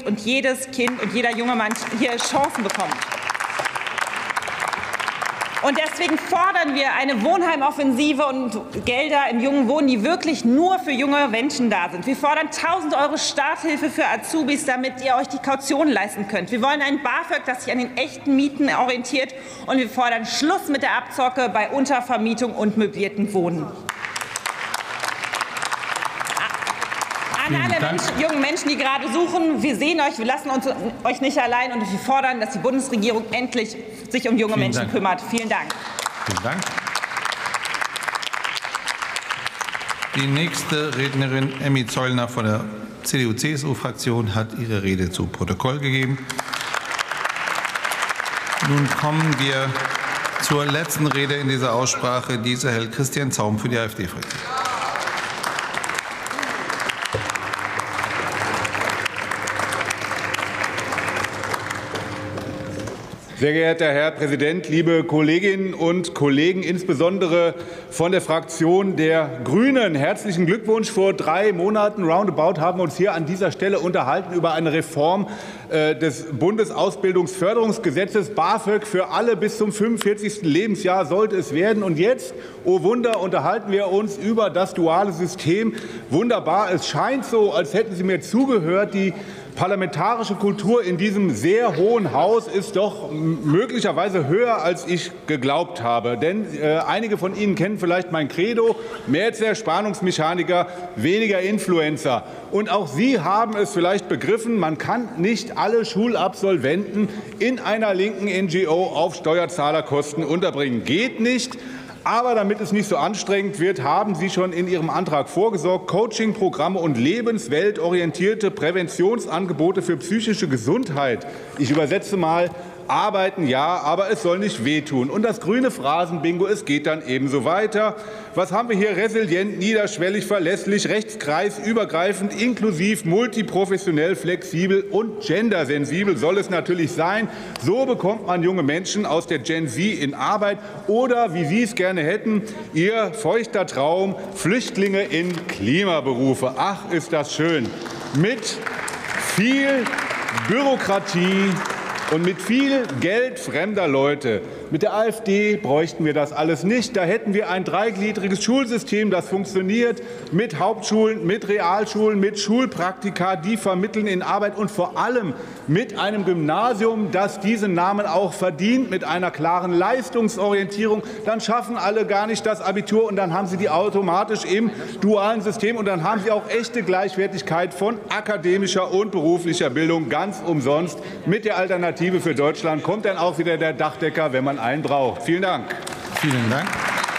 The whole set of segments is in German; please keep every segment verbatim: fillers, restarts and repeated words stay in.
und jedes Kind und jeder junge Mann hier Chancen bekommt. Und deswegen fordern wir eine Wohnheimoffensive und Gelder im jungen Wohnen, die wirklich nur für junge Menschen da sind. Wir fordern tausend Euro Starthilfe für Azubis, damit ihr euch die Kaution leisten könnt. Wir wollen ein BAföG, das sich an den echten Mieten orientiert. Und wir fordern Schluss mit der Abzocke bei Untervermietung und möblierten Wohnen. An alle Menschen, jungen Menschen, die gerade suchen, wir sehen euch, wir lassen uns, euch nicht allein und wir fordern, dass die Bundesregierung endlich sich um junge Vielen Menschen Dank. kümmert. Vielen Dank. Vielen Dank. Die nächste Rednerin, Emmy Zollner von der C D U C S U-Fraktion, hat ihre Rede zu Protokoll gegeben. Nun kommen wir zur letzten Rede in dieser Aussprache. Diese hält Christian Zaum für die AfD-Fraktion. Sehr geehrter Herr Präsident, liebe Kolleginnen und Kollegen, insbesondere von der Fraktion der Grünen. Herzlichen Glückwunsch. Vor drei Monaten roundabout haben wir uns hier an dieser Stelle unterhalten über eine Reform äh, des Bundesausbildungsförderungsgesetzes. BAföG für alle bis zum fünfundvierzigsten Lebensjahr sollte es werden. Und jetzt, oh Wunder, unterhalten wir uns über das duale System. Wunderbar. Es scheint so, als hätten Sie mir zugehört. Die parlamentarische Kultur in diesem sehr hohen Haus ist doch möglicherweise höher, als ich geglaubt habe. Denn äh, einige von Ihnen kennen vielleicht mein Credo: mehr Zerspannungsmechaniker, weniger Influencer. Und auch Sie haben es vielleicht begriffen, man kann nicht alle Schulabsolventen in einer linken N G O auf Steuerzahlerkosten unterbringen. Geht nicht. Aber damit es nicht so anstrengend wird, haben Sie schon in Ihrem Antrag vorgesorgt, Coachingprogramme und lebensweltorientierte Präventionsangebote für psychische Gesundheit. Ich übersetze mal: Arbeiten ja, aber es soll nicht wehtun. Und das grüne Phrasenbingo, es geht dann ebenso weiter. Was haben wir hier? Resilient, niederschwellig, verlässlich, rechtskreisübergreifend, inklusiv, multiprofessionell, flexibel und gendersensibel soll es natürlich sein. So bekommt man junge Menschen aus der Gen Z in Arbeit oder, wie Sie es gerne hätten, Ihr feuchter Traum, Flüchtlinge in Klimaberufe. Ach, ist das schön. Mit viel Bürokratie und mit viel Geld fremder Leute. Mit der AfD bräuchten wir das alles nicht. Da hätten wir ein dreigliedriges Schulsystem, das funktioniert, mit Hauptschulen, mit Realschulen, mit Schulpraktika, die vermitteln in Arbeit, und vor allem mit einem Gymnasium, das diesen Namen auch verdient, mit einer klaren Leistungsorientierung. Dann schaffen alle gar nicht das Abitur, und dann haben sie die automatisch im dualen System, und dann haben sie auch echte Gleichwertigkeit von akademischer und beruflicher Bildung ganz umsonst. Mit der Alternative für Deutschland kommt dann auch wieder der Dachdecker, wenn man einen braucht. Vielen Dank. Vielen Dank.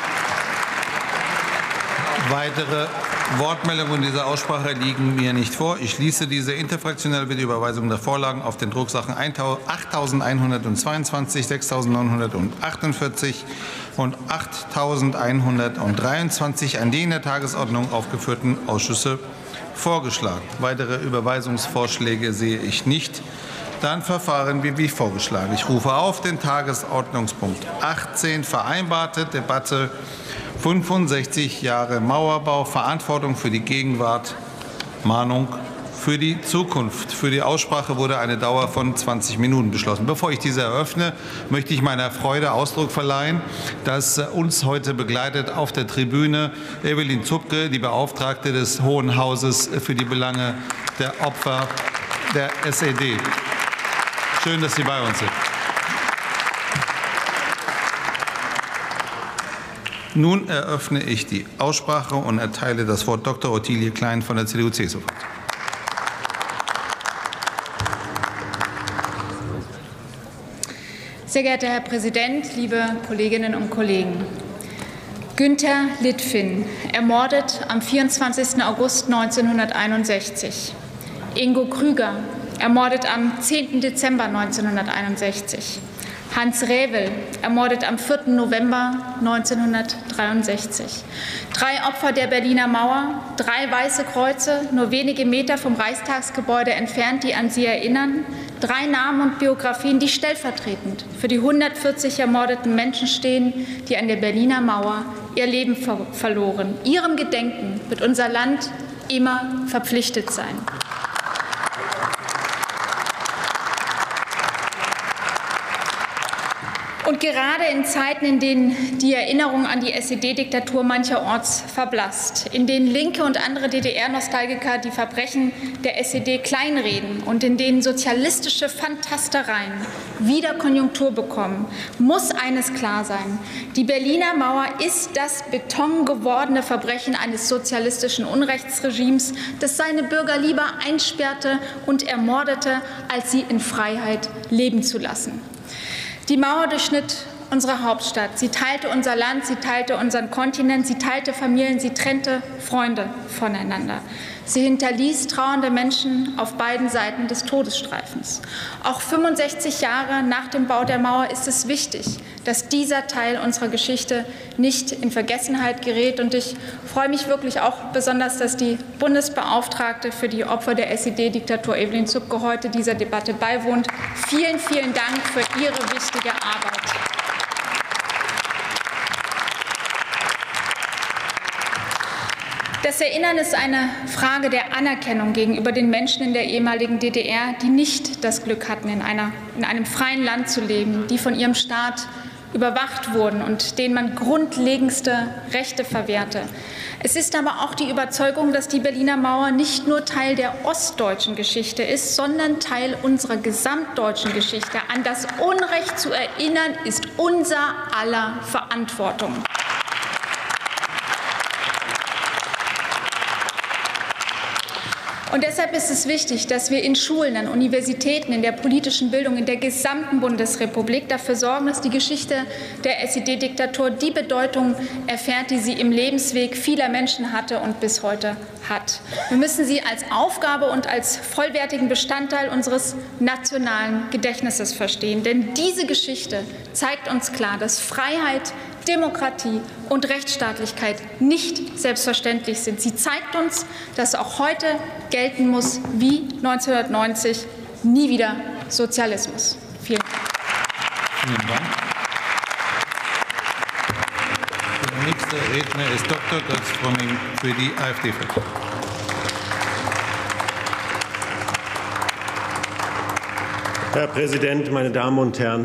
Weitere Wortmeldungen in dieser Aussprache liegen mir nicht vor. Ich schließe diese interfraktionelle Videoüberweisung der Vorlagen auf den Drucksachen achttausendeinhundertzweiundzwanzig, sechstausendneunhundertachtundvierzig und achttausendeinhundertdreiundzwanzig an die in der Tagesordnung aufgeführten Ausschüsse vorgeschlagen. Weitere Überweisungsvorschläge sehe ich nicht. Dann verfahren wir wie vorgeschlagen. Ich rufe auf den Tagesordnungspunkt achtzehn, vereinbarte Debatte fünfundsechzig Jahre Mauerbau, Verantwortung für die Gegenwart, Mahnung für die Zukunft. Für die Aussprache wurde eine Dauer von zwanzig Minuten beschlossen. Bevor ich diese eröffne, möchte ich meiner Freude Ausdruck verleihen, dass uns heute begleitet auf der Tribüne Evelyn Zupke, die Beauftragte des Hohen Hauses für die Belange der Opfer der S E D. Schön, dass Sie bei uns sind. Nun eröffne ich die Aussprache und erteile das Wort Doktor Ottilie Klein von der C D U C S U. Sehr geehrter Herr Präsident, liebe Kolleginnen und Kollegen! Günter Litfin, ermordet am vierundzwanzigsten August neunzehnhunderteinundsechzig. Ingo Krüger, ermordet am zehnten Dezember neunzehnhunderteinundsechzig. Hans Rävel, ermordet am vierten November neunzehnhundertdreiundsechzig. Drei Opfer der Berliner Mauer, drei weiße Kreuze, nur wenige Meter vom Reichstagsgebäude entfernt, die an sie erinnern. Drei Namen und Biografien, die stellvertretend für die hundertvierzig ermordeten Menschen stehen, die an der Berliner Mauer ihr Leben ver verloren. Ihrem Gedenken wird unser Land immer verpflichtet sein. Und gerade in Zeiten, in denen die Erinnerung an die S E D-Diktatur mancherorts verblasst, in denen Linke und andere D D R-Nostalgiker die Verbrechen der S E D kleinreden und in denen sozialistische Fantastereien wieder Konjunktur bekommen, muss eines klar sein: Die Berliner Mauer ist das betongewordene Verbrechen eines sozialistischen Unrechtsregimes, das seine Bürger lieber einsperrte und ermordete, als sie in Freiheit leben zu lassen. Die Mauer durchschnitt unsere Hauptstadt. Sie teilte unser Land, sie teilte unseren Kontinent, sie teilte Familien, sie trennte Freunde voneinander. Sie hinterließ trauernde Menschen auf beiden Seiten des Todesstreifens. Auch fünfundsechzig Jahre nach dem Bau der Mauer ist es wichtig, dass dieser Teil unserer Geschichte nicht in Vergessenheit gerät. Und ich freue mich wirklich auch besonders, dass die Bundesbeauftragte für die Opfer der S E D-Diktatur, Evelyn Zupke, heute dieser Debatte beiwohnt. Vielen, vielen Dank für Ihre wichtige Arbeit. Das Erinnern ist eine Frage der Anerkennung gegenüber den Menschen in der ehemaligen D D R, die nicht das Glück hatten, in, einer, in einem freien Land zu leben, die von ihrem Staat überwacht wurden und denen man grundlegendste Rechte verwehrte. Es ist aber auch die Überzeugung, dass die Berliner Mauer nicht nur Teil der ostdeutschen Geschichte ist, sondern Teil unserer gesamtdeutschen Geschichte. An das Unrecht zu erinnern, ist unser aller Verantwortung. Und deshalb ist es wichtig, dass wir in Schulen, an Universitäten, in der politischen Bildung, in der gesamten Bundesrepublik dafür sorgen, dass die Geschichte der S E D-Diktatur die Bedeutung erfährt, die sie im Lebensweg vieler Menschen hatte und bis heute hat. Wir müssen sie als Aufgabe und als vollwertigen Bestandteil unseres nationalen Gedächtnisses verstehen. Denn diese Geschichte zeigt uns klar, dass Freiheit, Demokratie und Rechtsstaatlichkeit nicht selbstverständlich sind. Sie zeigt uns, dass auch heute gelten muss wie neunzehnhundertneunzig nie wieder Sozialismus. Vielen Dank. Vielen Dank. Der nächste Redner ist Doktor Götz Fromming für die AfD-Fraktion. Herr Präsident, meine Damen und Herren!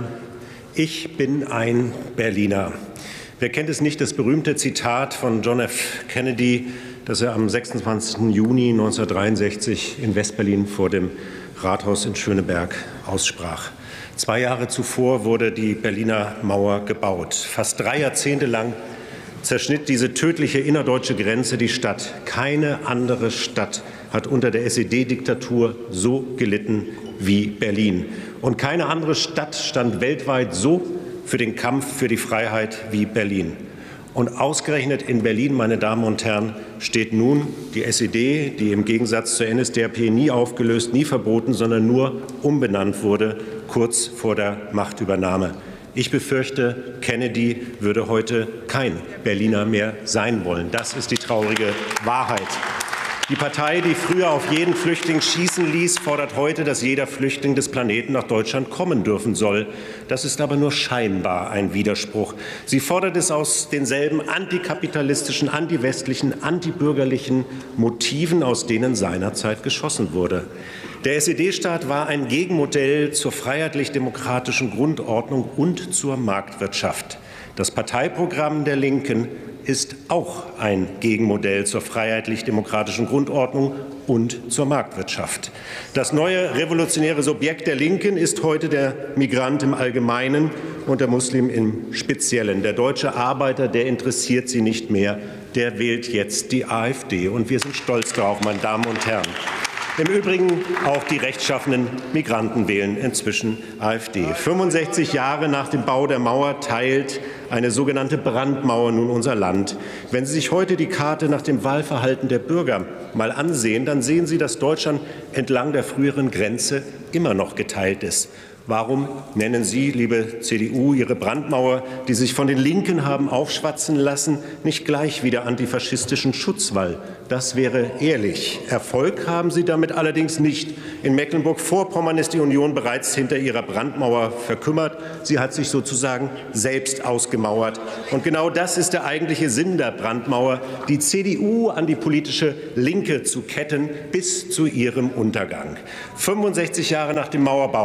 Ich bin ein Berliner. Wer kennt es nicht, das berühmte Zitat von John F. Kennedy, das er am sechsundzwanzigsten Juni neunzehnhundertdreiundsechzig in Westberlin vor dem Rathaus in Schöneberg aussprach. Zwei Jahre zuvor wurde die Berliner Mauer gebaut. Fast drei Jahrzehnte lang zerschnitt diese tödliche innerdeutsche Grenze die Stadt. Keine andere Stadt hat unter der S E D-Diktatur so gelitten wie Berlin. Und keine andere Stadt stand weltweit so für den Kampf für die Freiheit wie Berlin. Und ausgerechnet in Berlin, meine Damen und Herren, steht nun die S E D, die im Gegensatz zur N S D A P nie aufgelöst, nie verboten, sondern nur umbenannt wurde, kurz vor der Machtübernahme. Ich befürchte, Kennedy würde heute kein Berliner mehr sein wollen. Das ist die traurige Wahrheit. Die Partei, die früher auf jeden Flüchtling schießen ließ, fordert heute, dass jeder Flüchtling des Planeten nach Deutschland kommen dürfen soll. Das ist aber nur scheinbar ein Widerspruch. Sie fordert es aus denselben antikapitalistischen, antiwestlichen, antibürgerlichen Motiven, aus denen seinerzeit geschossen wurde. Der S E D-Staat war ein Gegenmodell zur freiheitlich-demokratischen Grundordnung und zur Marktwirtschaft. Das Parteiprogramm der Linken ist auch ein Gegenmodell zur freiheitlich-demokratischen Grundordnung und zur Marktwirtschaft. Das neue revolutionäre Subjekt der Linken ist heute der Migrant im Allgemeinen und der Muslim im Speziellen. Der deutsche Arbeiter, der interessiert sie nicht mehr, der wählt jetzt die AfD. Und wir sind stolz darauf, meine Damen und Herren. Im Übrigen auch die rechtschaffenen Migranten wählen inzwischen AfD. fünfundsechzig Jahre nach dem Bau der Mauer teilt eine sogenannte Brandmauer nun unser Land. Wenn Sie sich heute die Karte nach dem Wahlverhalten der Bürger mal ansehen, dann sehen Sie, dass Deutschland entlang der früheren Grenze immer noch geteilt ist. Warum nennen Sie, liebe C D U, Ihre Brandmauer, die sich von den Linken haben aufschwatzen lassen, nicht gleich wieder antifaschistischen Schutzwall? Das wäre ehrlich. Erfolg haben Sie damit allerdings nicht. In Mecklenburg-Vorpommern ist die Union bereits hinter ihrer Brandmauer verkümmert. Sie hat sich sozusagen selbst ausgemauert. Und genau das ist der eigentliche Sinn der Brandmauer, die C D U an die politische Linke zu ketten bis zu ihrem Untergang. fünfundsechzig Jahre nach dem Mauerbau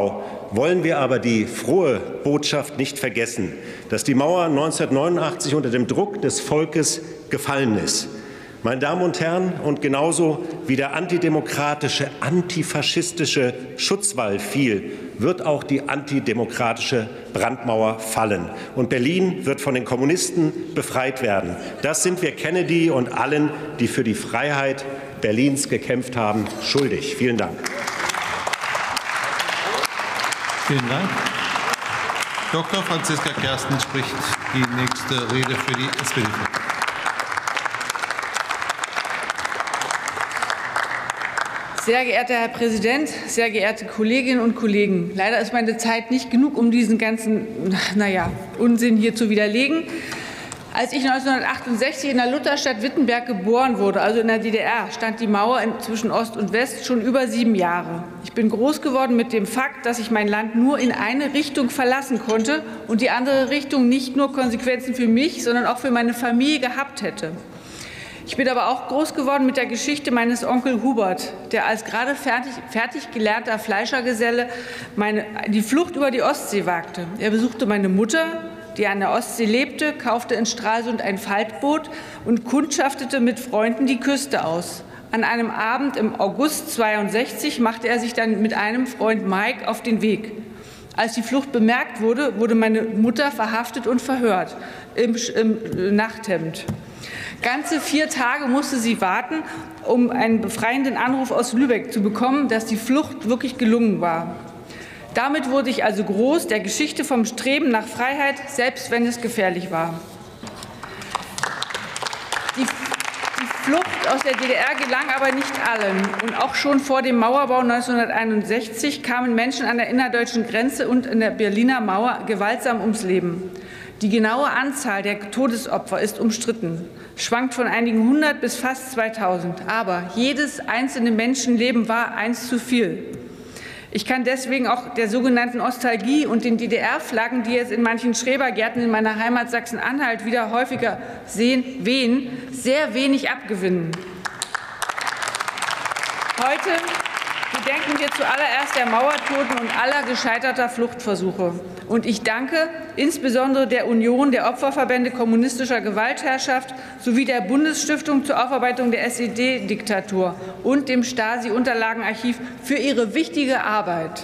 wollen wir aber die frohe Botschaft nicht vergessen, dass die Mauer neunzehnhundertneunundachtzig unter dem Druck des Volkes gefallen ist. Meine Damen und Herren, und genauso wie der antidemokratische, antifaschistische Schutzwall fiel, wird auch die antidemokratische Brandmauer fallen. Und Berlin wird von den Kommunisten befreit werden. Das sind wir Kennedy und allen, die für die Freiheit Berlins gekämpft haben, schuldig. Vielen Dank. Vielen Dank. Doktor Franziska Kersten spricht die nächste Rede für die S P D. Sehr geehrter Herr Präsident, sehr geehrte Kolleginnen und Kollegen! Leider ist meine Zeit nicht genug, um diesen ganzen naja, Unsinn hier zu widerlegen. Als ich neunzehnhundertachtundsechzig in der Lutherstadt Wittenberg geboren wurde, also in der D D R, stand die Mauer zwischen Ost und West schon über sieben Jahre. Ich bin groß geworden mit dem Fakt, dass ich mein Land nur in eine Richtung verlassen konnte und die andere Richtung nicht nur Konsequenzen für mich, sondern auch für meine Familie gehabt hätte. Ich bin aber auch groß geworden mit der Geschichte meines Onkel Hubert, der als gerade fertig, fertig gelernter Fleischergeselle meine, die Flucht über die Ostsee wagte. Er besuchte meine Mutter, die an der Ostsee lebte, kaufte in Stralsund ein Faltboot und kundschaftete mit Freunden die Küste aus. An einem Abend im August zweiundsechzig machte er sich dann mit einem Freund Mike auf den Weg. Als die Flucht bemerkt wurde, wurde meine Mutter verhaftet und verhört im, im Nachthemd. Ganze vier Tage musste sie warten, um einen befreienden Anruf aus Lübeck zu bekommen, dass die Flucht wirklich gelungen war. Damit wurde ich also groß, der Geschichte vom Streben nach Freiheit, selbst wenn es gefährlich war. Die, die Flucht aus der D D R gelang aber nicht allen. Und auch schon vor dem Mauerbau neunzehnhunderteinundsechzig kamen Menschen an der innerdeutschen Grenze und in der Berliner Mauer gewaltsam ums Leben. Die genaue Anzahl der Todesopfer ist umstritten, schwankt von einigen hundert bis fast zweitausend. Aber jedes einzelne Menschenleben war eins zu viel. Ich kann deswegen auch der sogenannten Ostalgie und den D D R-Flaggen, die jetzt in manchen Schrebergärten in meiner Heimat Sachsen-Anhalt wieder häufiger sehen, wehen, sehr wenig abgewinnen. Heute gedenken wir zuallererst der Mauertoten und aller gescheiterter Fluchtversuche. Und ich danke insbesondere der Union der Opferverbände kommunistischer Gewaltherrschaft sowie der Bundesstiftung zur Aufarbeitung der S E D-Diktatur und dem Stasi-Unterlagenarchiv für ihre wichtige Arbeit.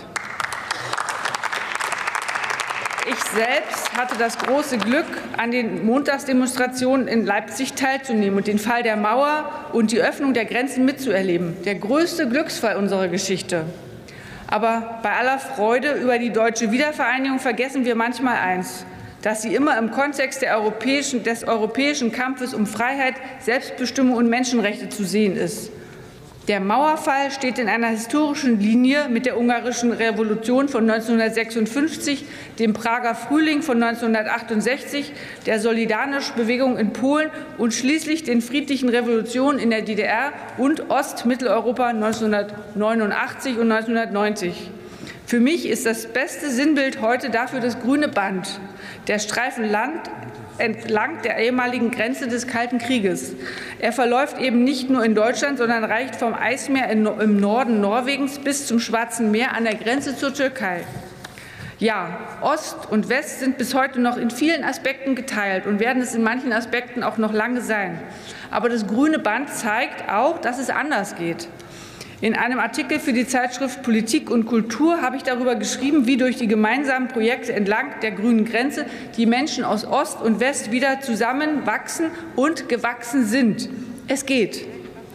Ich selbst hatte das große Glück, an den Montagsdemonstrationen in Leipzig teilzunehmen und den Fall der Mauer und die Öffnung der Grenzen mitzuerleben. Der größte Glücksfall unserer Geschichte. Aber bei aller Freude über die deutsche Wiedervereinigung vergessen wir manchmal eins, dass sie immer im Kontext der europäischen, des europäischen Kampfes um Freiheit, Selbstbestimmung und Menschenrechte zu sehen ist. Der Mauerfall steht in einer historischen Linie mit der ungarischen Revolution von neunzehnhundertsechsundfünfzig, dem Prager Frühling von neunzehnhundertachtundsechzig, der Solidarność-Bewegung in Polen und schließlich den friedlichen Revolutionen in der D D R und Ost-Mitteleuropa neunzehnhundertneunundachtzig und neunzehnhundertneunzig. Für mich ist das beste Sinnbild heute dafür das grüne Band, der Streifen Land entlang der ehemaligen Grenze des Kalten Krieges. Er verläuft eben nicht nur in Deutschland, sondern reicht vom Eismeer im Norden Norwegens bis zum Schwarzen Meer an der Grenze zur Türkei. Ja, Ost und West sind bis heute noch in vielen Aspekten geteilt und werden es in manchen Aspekten auch noch lange sein. Aber das grüne Band zeigt auch, dass es anders geht. In einem Artikel für die Zeitschrift Politik und Kultur habe ich darüber geschrieben, wie durch die gemeinsamen Projekte entlang der grünen Grenze die Menschen aus Ost und West wieder zusammenwachsen und gewachsen sind. Es geht.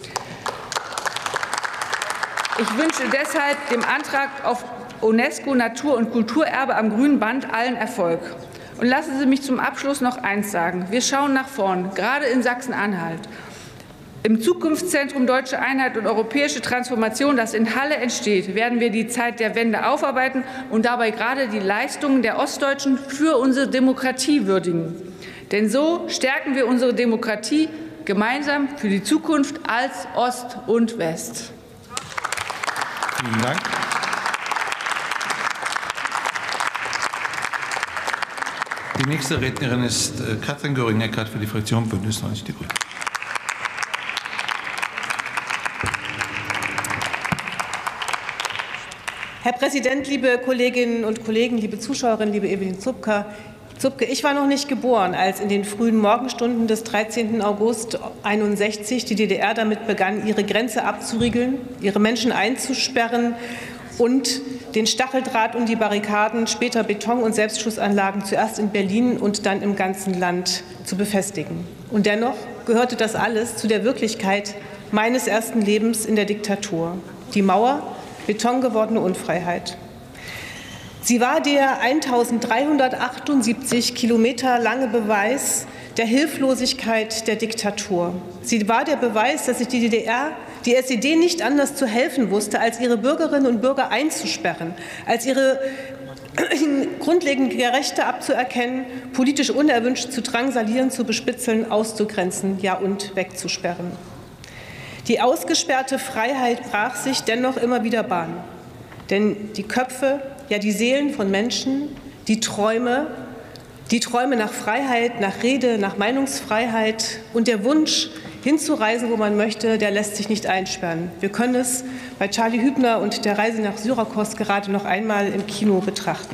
Ich wünsche deshalb dem Antrag auf UNESCO Natur- und Kulturerbe am grünen Band allen Erfolg. Und lassen Sie mich zum Abschluss noch eins sagen. Wir schauen nach vorn, gerade in Sachsen-Anhalt. Im Zukunftszentrum Deutsche Einheit und europäische Transformation, das in Halle entsteht, werden wir die Zeit der Wende aufarbeiten und dabei gerade die Leistungen der Ostdeutschen für unsere Demokratie würdigen. Denn so stärken wir unsere Demokratie gemeinsam für die Zukunft als Ost und West. Vielen Dank. Die nächste Rednerin ist Katrin Göring-Eckardt für die Fraktion Bündnis neunzig Die Grünen. Herr Präsident, liebe Kolleginnen und Kollegen, liebe Zuschauerinnen, liebe Evelyn Zupke, Zupke, ich war noch nicht geboren, als in den frühen Morgenstunden des dreizehnten August einundsechzig die D D R damit begann, ihre Grenze abzuriegeln, ihre Menschen einzusperren und den Stacheldraht und die Barrikaden, später Beton- und Selbstschussanlagen zuerst in Berlin und dann im ganzen Land zu befestigen. Und dennoch gehörte das alles zu der Wirklichkeit meines ersten Lebens in der Diktatur. Die Mauer, betongewordene Unfreiheit. Sie war der eintausenddreihundertachtundsiebzig Kilometer lange Beweis der Hilflosigkeit der Diktatur. Sie war der Beweis, dass sich die D D R, die S E D nicht anders zu helfen wusste, als ihre Bürgerinnen und Bürger einzusperren, als ihre grundlegenden Rechte abzuerkennen, politisch unerwünscht zu drangsalieren, zu bespitzeln, auszugrenzen, ja und wegzusperren. Die ausgesperrte Freiheit brach sich dennoch immer wieder Bahn. Denn die Köpfe, ja die Seelen von Menschen, die Träume, die Träume nach Freiheit, nach Rede, nach Meinungsfreiheit und der Wunsch, hinzureisen, wo man möchte, der lässt sich nicht einsperren. Wir können es bei Charlie Hübner und der Reise nach Syrakus gerade noch einmal im Kino betrachten.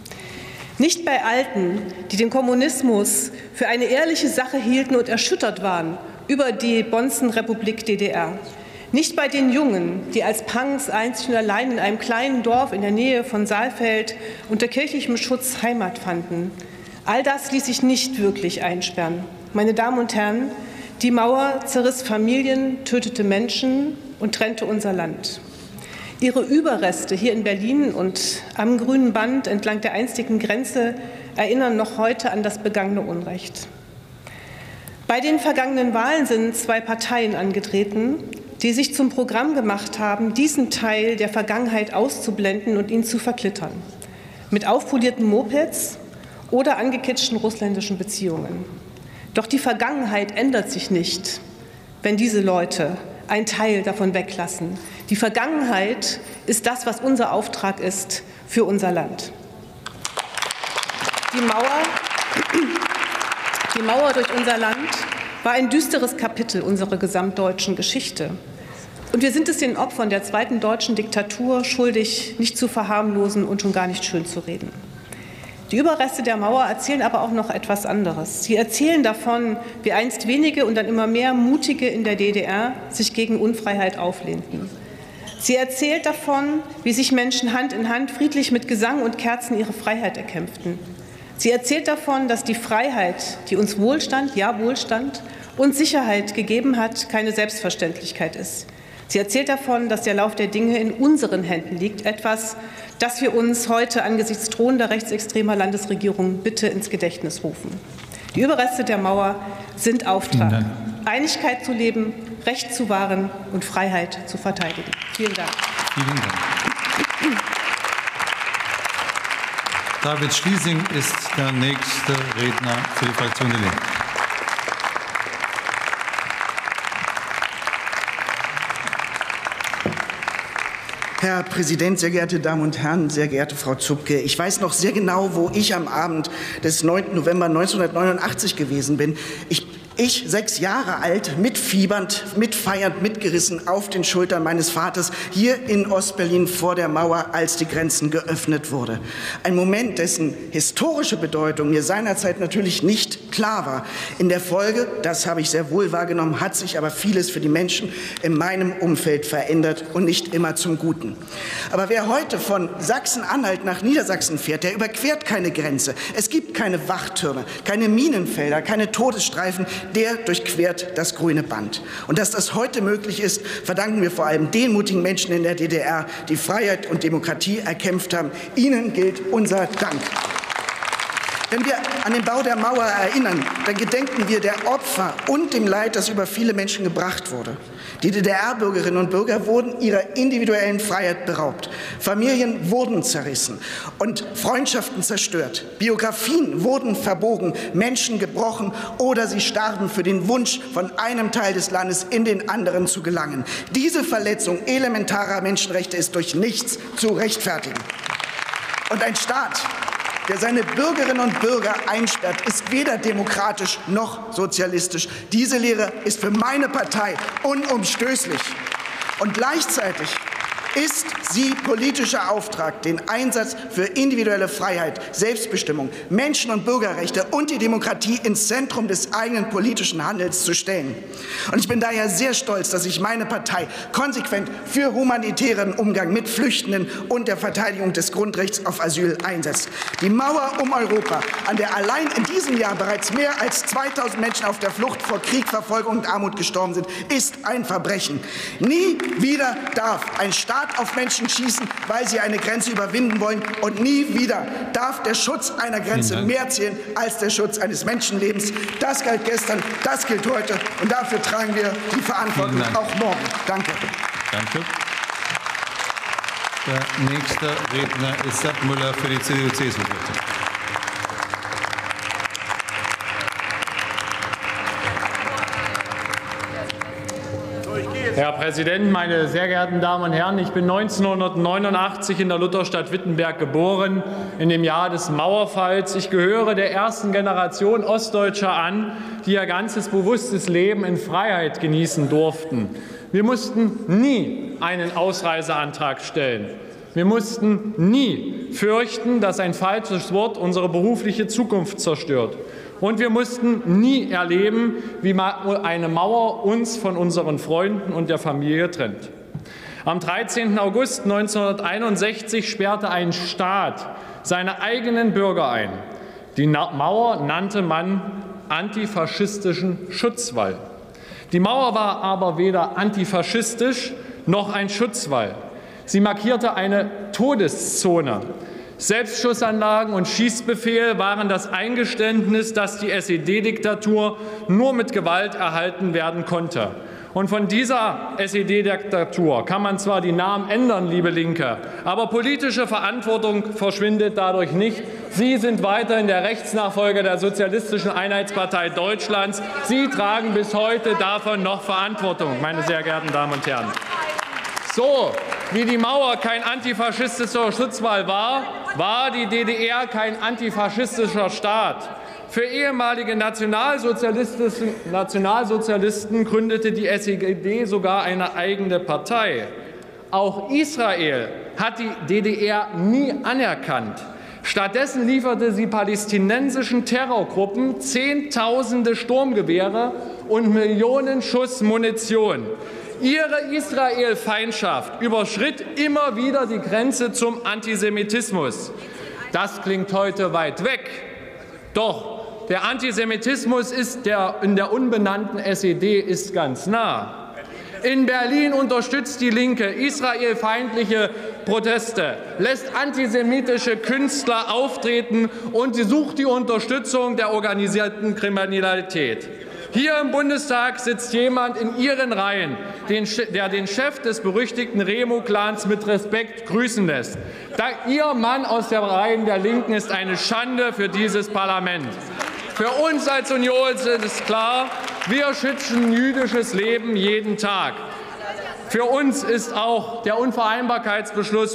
Nicht bei Alten, die den Kommunismus für eine ehrliche Sache hielten und erschüttert waren über die Bonzenrepublik D D R. Nicht bei den Jungen, die als Punks einzig und allein in einem kleinen Dorf in der Nähe von Saalfeld unter kirchlichem Schutz Heimat fanden. All das ließ sich nicht wirklich einsperren. Meine Damen und Herren, die Mauer zerriss Familien, tötete Menschen und trennte unser Land. Ihre Überreste hier in Berlin und am grünen Band entlang der einstigen Grenze erinnern noch heute an das begangene Unrecht. Bei den vergangenen Wahlen sind zwei Parteien angetreten, die sich zum Programm gemacht haben, diesen Teil der Vergangenheit auszublenden und ihn zu verklittern. Mit aufpolierten Mopeds oder angekitschten russländischen Beziehungen. Doch die Vergangenheit ändert sich nicht, wenn diese Leute einen Teil davon weglassen. Die Vergangenheit ist das, was unser Auftrag ist für unser Land. Die Mauer, die Mauer durch unser Land war ein düsteres Kapitel unserer gesamtdeutschen Geschichte. Und wir sind es den Opfern der zweiten deutschen Diktatur schuldig, nicht zu verharmlosen und schon gar nicht schön zu reden. Die Überreste der Mauer erzählen aber auch noch etwas anderes. Sie erzählen davon, wie einst wenige und dann immer mehr Mutige in der D D R sich gegen Unfreiheit auflehnten. Sie erzählt davon, wie sich Menschen Hand in Hand friedlich mit Gesang und Kerzen ihre Freiheit erkämpften. Sie erzählt davon, dass die Freiheit, die uns Wohlstand, ja Wohlstand und Sicherheit gegeben hat, keine Selbstverständlichkeit ist. Sie erzählt davon, dass der Lauf der Dinge in unseren Händen liegt, etwas, das wir uns heute angesichts drohender rechtsextremer Landesregierung bitte ins Gedächtnis rufen. Die Überreste der Mauer sind Auftrag, Einigkeit zu leben, Recht zu wahren und Freiheit zu verteidigen. Vielen Dank. Vielen Dank. David Schliesing ist der nächste Redner für die Fraktion der Linken. Herr Präsident, sehr geehrte Damen und Herren, sehr geehrte Frau Zupke! Ich weiß noch sehr genau, wo ich am Abend des neunten November neunzehnhundertneunundachtzig gewesen bin. Ich Ich, sechs Jahre alt, mitfiebernd, mitfeiernd, mitgerissen auf den Schultern meines Vaters hier in Ostberlin vor der Mauer, als die Grenzen geöffnet wurden. Ein Moment, dessen historische Bedeutung mir seinerzeit natürlich nicht klar war. In der Folge, das habe ich sehr wohl wahrgenommen, hat sich aber vieles für die Menschen in meinem Umfeld verändert und nicht immer zum Guten. Aber wer heute von Sachsen-Anhalt nach Niedersachsen fährt, der überquert keine Grenze. Es gibt keine Wachtürme, keine Minenfelder, keine Todesstreifen. Der durchquert das grüne Band. Und dass das heute möglich ist, verdanken wir vor allem den mutigen Menschen in der D D R, die Freiheit und Demokratie erkämpft haben. Ihnen gilt unser Dank. Wenn wir an den Bau der Mauer erinnern, dann gedenken wir der Opfer und dem Leid, das über viele Menschen gebracht wurde. Die D D R-Bürgerinnen und Bürger wurden ihrer individuellen Freiheit beraubt. Familien wurden zerrissen und Freundschaften zerstört. Biografien wurden verbogen, Menschen gebrochen oder sie starben für den Wunsch, von einem Teil des Landes in den anderen zu gelangen. Diese Verletzung elementarer Menschenrechte ist durch nichts zu rechtfertigen. Und ein Staat, der seine Bürgerinnen und Bürger einsperrt, ist weder demokratisch noch sozialistisch. Diese Lehre ist für meine Partei unumstößlich. Und gleichzeitig ist sie politischer Auftrag, den Einsatz für individuelle Freiheit, Selbstbestimmung, Menschen- und Bürgerrechte und die Demokratie ins Zentrum des eigenen politischen Handelns zu stellen. Und ich bin daher sehr stolz, dass sich meine Partei konsequent für humanitären Umgang mit Flüchtenden und der Verteidigung des Grundrechts auf Asyl einsetzt. Die Mauer um Europa, an der allein in diesem Jahr bereits mehr als zweitausend Menschen auf der Flucht vor Krieg, Verfolgung und Armut gestorben sind, ist ein Verbrechen. Nie wieder darf ein Staat auf Menschen schießen, weil sie eine Grenze überwinden wollen. Und nie wieder darf der Schutz einer Grenze mehr zählen als der Schutz eines Menschenlebens. Das galt gestern, das gilt heute. Und dafür tragen wir die Verantwortung auch morgen. Danke. Danke. Der nächste Redner ist Sepp Müller für die C D U-C S U-Fraktion. Herr Präsident, meine sehr geehrten Damen und Herren! Ich bin neunzehnhundertneunundachtzig in der Lutherstadt Wittenberg geboren, in dem Jahr des Mauerfalls. Ich gehöre der ersten Generation Ostdeutscher an, die ihr ganzes bewusstes Leben in Freiheit genießen durften. Wir mussten nie einen Ausreiseantrag stellen. Wir mussten nie fürchten, dass ein falsches Wort unsere berufliche Zukunft zerstört. Und wir mussten nie erleben, wie eine Mauer uns von unseren Freunden und der Familie trennt. Am dreizehnten August neunzehnhunderteinundsechzig sperrte ein Staat seine eigenen Bürger ein. Die Mauer nannte man antifaschistischen Schutzwall. Die Mauer war aber weder antifaschistisch noch ein Schutzwall. Sie markierte eine Todeszone. Selbstschussanlagen und Schießbefehl waren das Eingeständnis, dass die S E D-Diktatur nur mit Gewalt erhalten werden konnte. Und von dieser S E D-Diktatur kann man zwar die Namen ändern, liebe Linke, aber politische Verantwortung verschwindet dadurch nicht. Sie sind weiterhin der Rechtsnachfolger der Sozialistischen Einheitspartei Deutschlands. Sie tragen bis heute davon noch Verantwortung, meine sehr geehrten Damen und Herren. So wie die Mauer kein antifaschistischer Schutzwall war, war die D D R kein antifaschistischer Staat. Für ehemalige Nationalsozialisten, Nationalsozialisten gründete die S E D sogar eine eigene Partei. Auch Israel hat die D D R nie anerkannt. Stattdessen lieferte sie palästinensischen Terrorgruppen Zehntausende Sturmgewehre und Millionen Schuss Munition. Ihre Israel-Feindschaft überschritt immer wieder die Grenze zum Antisemitismus. Das klingt heute weit weg. Doch der Antisemitismus ist der, in der unbenannten S E D ist ganz nah. In Berlin unterstützt die Linke israelfeindliche Proteste, lässt antisemitische Künstler auftreten und sie sucht die Unterstützung der organisierten Kriminalität. Hier im Bundestag sitzt jemand in Ihren Reihen, der den Chef des berüchtigten Remo-Clans mit Respekt grüßen lässt. Ihr Mann aus den Reihen der Linken ist eine Schande für dieses Parlament. Für uns als Union ist es klar, wir schützen jüdisches Leben jeden Tag. Für uns ist auch der Unvereinbarkeitsbeschluss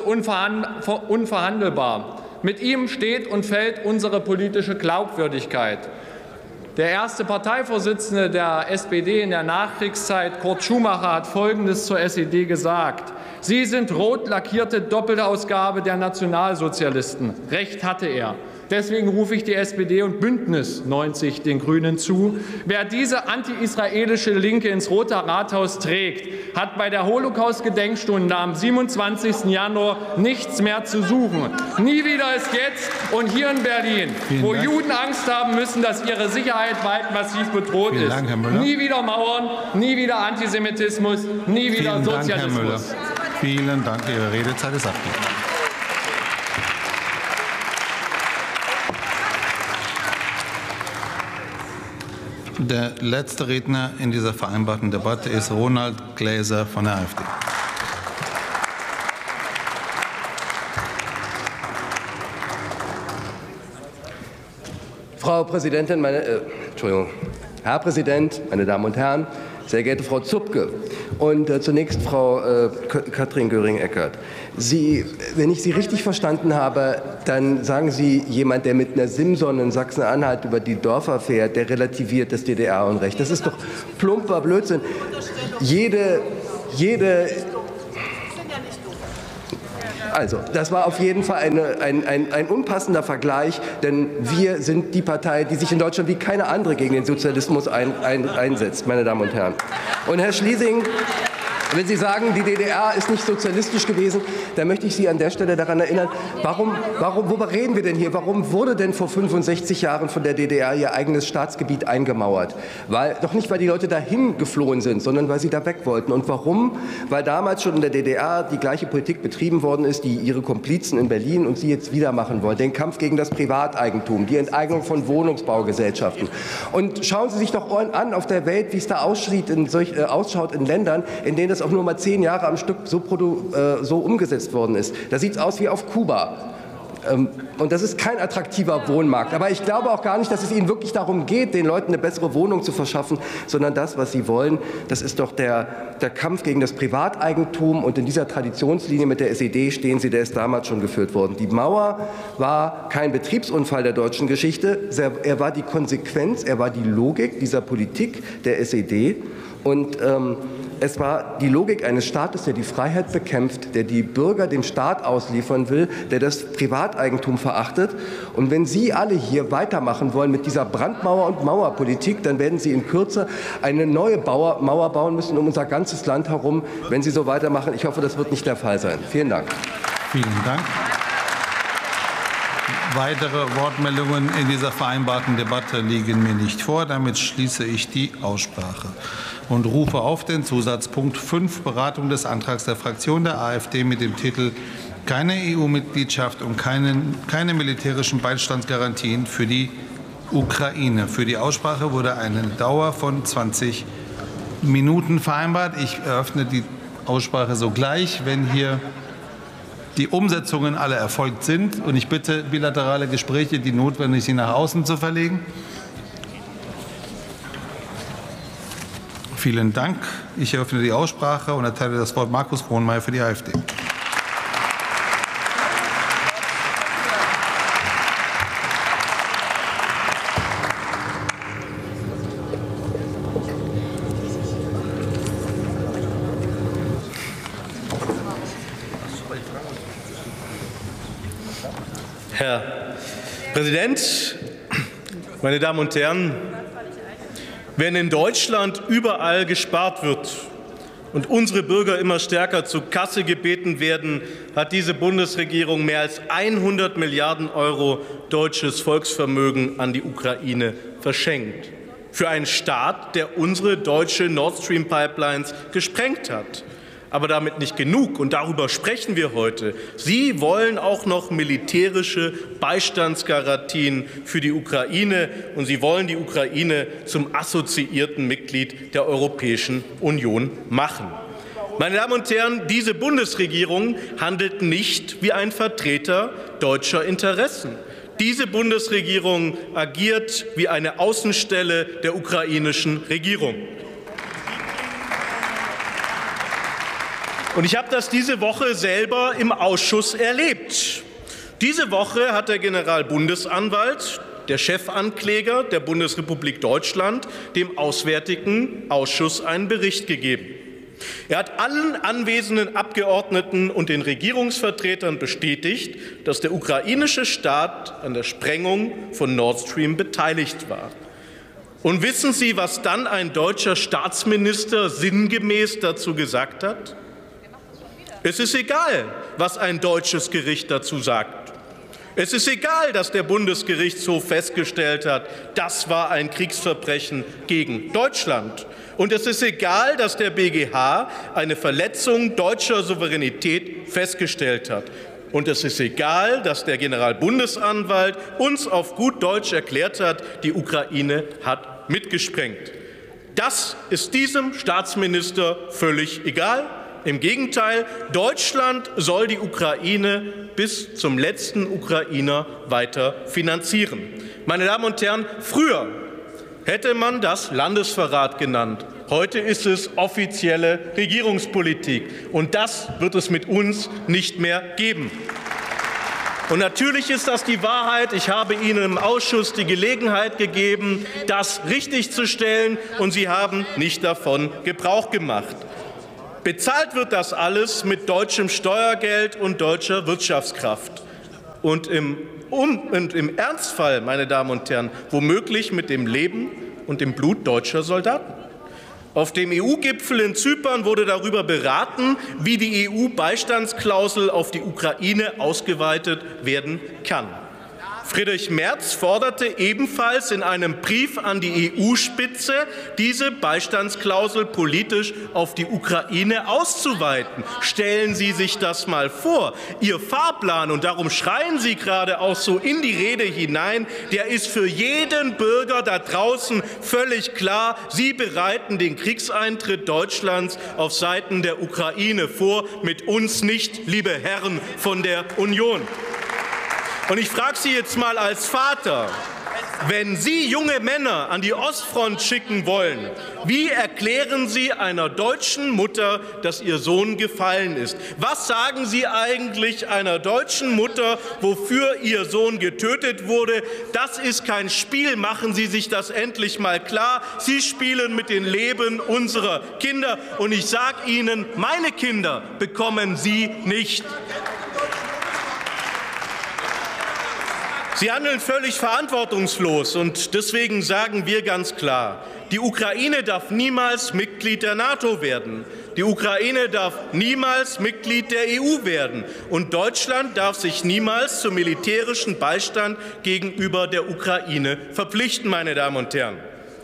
unverhandelbar. Mit ihm steht und fällt unsere politische Glaubwürdigkeit. Der erste Parteivorsitzende der S P D in der Nachkriegszeit, Kurt Schumacher, hat Folgendes zur S E D gesagt: Sie sind rot lackierte Doppelausgabe der Nationalsozialisten. Recht hatte er. Deswegen rufe ich die S P D und Bündnis neunzig den Grünen zu. Wer diese anti-israelische Linke ins Rote Rathaus trägt, hat bei der Holocaust-Gedenkstunde am siebenundzwanzigsten Januar nichts mehr zu suchen. Nie wieder ist jetzt. Und hier in Berlin, wo Juden Angst haben müssen, dass ihre Sicherheit bald massiv bedroht ist. Dank, Herr Müller. Nie wieder Mauern, nie wieder Antisemitismus, nie wieder Vielen Sozialismus. Dank, Herr Müller. Vielen Dank. Ihre Redezeit ist abgegeben. Der letzte Redner in dieser vereinbarten Debatte ist Ronald Gläser von der AfD. Frau Präsidentin, meine, äh, Entschuldigung, Herr Präsident, meine Damen und Herren, sehr geehrte Frau Zupke und äh, zunächst Frau äh, Katrin Göring-Eckardt. Sie, wenn ich Sie richtig verstanden habe, dann sagen Sie, jemand, der mit einer Simson in Sachsen-Anhalt über die Dörfer fährt, der relativiert das D D R-Unrecht. Das ist doch plumper Blödsinn. Jede, jede Also, das war auf jeden Fall eine, ein, ein, ein unpassender Vergleich, denn wir sind die Partei, die sich in Deutschland wie keine andere gegen den Sozialismus ein, ein, einsetzt, meine Damen und Herren. Und Herr Schliesing, wenn Sie sagen, die D D R ist nicht sozialistisch gewesen, dann möchte ich Sie an der Stelle daran erinnern, warum, warum, worüber reden wir denn hier? Warum wurde denn vor fünfundsechzig Jahren von der D D R ihr eigenes Staatsgebiet eingemauert? Weil, doch nicht, weil die Leute dahin geflohen sind, sondern weil sie da weg wollten. Und warum? Weil damals schon in der D D R die gleiche Politik betrieben worden ist, die ihre Komplizen in Berlin und sie jetzt wieder machen wollen. Den Kampf gegen das Privateigentum, die Enteignung von Wohnungsbaugesellschaften. Und schauen Sie sich doch an auf der Welt, wie es da aussieht in solch, äh, ausschaut in Ländern, in denen das auch nur mal zehn Jahre am Stück so, äh, so umgesetzt worden ist. Da sieht es aus wie auf Kuba. Ähm, und das ist kein attraktiver Wohnmarkt. Aber ich glaube auch gar nicht, dass es Ihnen wirklich darum geht, den Leuten eine bessere Wohnung zu verschaffen, sondern das, was Sie wollen, das ist doch der, der Kampf gegen das Privateigentum. Und in dieser Traditionslinie mit der S E D stehen Sie, der ist damals schon geführt worden. Die Mauer war kein Betriebsunfall der deutschen Geschichte. Er war die Konsequenz, er war die Logik dieser Politik der S E D. Und ähm, es war die Logik eines Staates, der die Freiheit bekämpft, der die Bürger dem Staat ausliefern will, der das Privateigentum verachtet. Und wenn Sie alle hier weitermachen wollen mit dieser Brandmauer- und Mauerpolitik, dann werden Sie in Kürze eine neue Bauer, Mauer bauen müssen um unser ganzes Land herum, wenn Sie so weitermachen. Ich hoffe, das wird nicht der Fall sein. Vielen Dank. Vielen Dank. Weitere Wortmeldungen in dieser vereinbarten Debatte liegen mir nicht vor. Damit schließe ich die Aussprache und rufe auf den Zusatzpunkt fünf, Beratung des Antrags der Fraktion der AfD mit dem Titel Keine E U-Mitgliedschaft und keinen, keine militärischen Beistandsgarantien für die Ukraine. Für die Aussprache wurde eine Dauer von zwanzig Minuten vereinbart. Ich eröffne die Aussprache sogleich, wenn hier die Umsetzungen alle erfolgt sind. Und ich bitte bilaterale Gespräche, die notwendig sind, nach außen zu verlegen. Vielen Dank. Ich eröffne die Aussprache und erteile das Wort Markus Kronmaier für die AfD. Herr Präsident, meine Damen und Herren! Wenn in Deutschland überall gespart wird und unsere Bürger immer stärker zur Kasse gebeten werden, hat diese Bundesregierung mehr als hundert Milliarden Euro deutsches Volksvermögen an die Ukraine verschenkt. Für einen Staat, der unsere deutsche Nord Stream Pipelines gesprengt hat. Aber damit nicht genug, und darüber sprechen wir heute. Sie wollen auch noch militärische Beistandsgarantien für die Ukraine, und Sie wollen die Ukraine zum assoziierten Mitglied der Europäischen Union machen. Meine Damen und Herren, diese Bundesregierung handelt nicht wie ein Vertreter deutscher Interessen. Diese Bundesregierung agiert wie eine Außenstelle der ukrainischen Regierung. Und ich habe das diese Woche selber im Ausschuss erlebt. Diese Woche hat der Generalbundesanwalt, der Chefankläger der Bundesrepublik Deutschland, dem Auswärtigen Ausschuss einen Bericht gegeben. Er hat allen anwesenden Abgeordneten und den Regierungsvertretern bestätigt, dass der ukrainische Staat an der Sprengung von Nord Stream beteiligt war. Und wissen Sie, was dann ein deutscher Staatsminister sinngemäß dazu gesagt hat? Es ist egal, was ein deutsches Gericht dazu sagt. Es ist egal, dass der Bundesgerichtshof festgestellt hat, das war ein Kriegsverbrechen gegen Deutschland. Und es ist egal, dass der B G H eine Verletzung deutscher Souveränität festgestellt hat. Und es ist egal, dass der Generalbundesanwalt uns auf gut Deutsch erklärt hat, die Ukraine hat mitgesprengt. Das ist diesem Staatsminister völlig egal. Im Gegenteil, Deutschland soll die Ukraine bis zum letzten Ukrainer weiter finanzieren. Meine Damen und Herren, früher hätte man das Landesverrat genannt. Heute ist es offizielle Regierungspolitik. Und das wird es mit uns nicht mehr geben. Und natürlich ist das die Wahrheit. Ich habe Ihnen im Ausschuss die Gelegenheit gegeben, das richtigzustellen, und Sie haben nicht davon Gebrauch gemacht. Bezahlt wird das alles mit deutschem Steuergeld und deutscher Wirtschaftskraft. Und im, um, und im Ernstfall, meine Damen und Herren, womöglich mit dem Leben und dem Blut deutscher Soldaten. Auf dem E U-Gipfel in Zypern wurde darüber beraten, wie die E U-Beistandsklausel auf die Ukraine ausgeweitet werden kann. Friedrich Merz forderte ebenfalls in einem Brief an die E U-Spitze, diese Beistandsklausel politisch auf die Ukraine auszuweiten. Stellen Sie sich das mal vor. Ihr Fahrplan, und darum schreien Sie gerade auch so in die Rede hinein, der ist für jeden Bürger da draußen völlig klar. Sie bereiten den Kriegseintritt Deutschlands auf Seiten der Ukraine vor, mit uns nicht, liebe Herren von der Union. Und ich frage Sie jetzt mal als Vater, wenn Sie junge Männer an die Ostfront schicken wollen, wie erklären Sie einer deutschen Mutter, dass ihr Sohn gefallen ist? Was sagen Sie eigentlich einer deutschen Mutter, wofür ihr Sohn getötet wurde? Das ist kein Spiel, machen Sie sich das endlich mal klar. Sie spielen mit den Leben unserer Kinder. Und ich sage Ihnen, meine Kinder bekommen Sie nicht. Sie handeln völlig verantwortungslos, und deswegen sagen wir ganz klar, die Ukraine darf niemals Mitglied der NATO werden. Die Ukraine darf niemals Mitglied der E U werden. Und Deutschland darf sich niemals zum militärischen Beistand gegenüber der Ukraine verpflichten, meine Damen und Herren.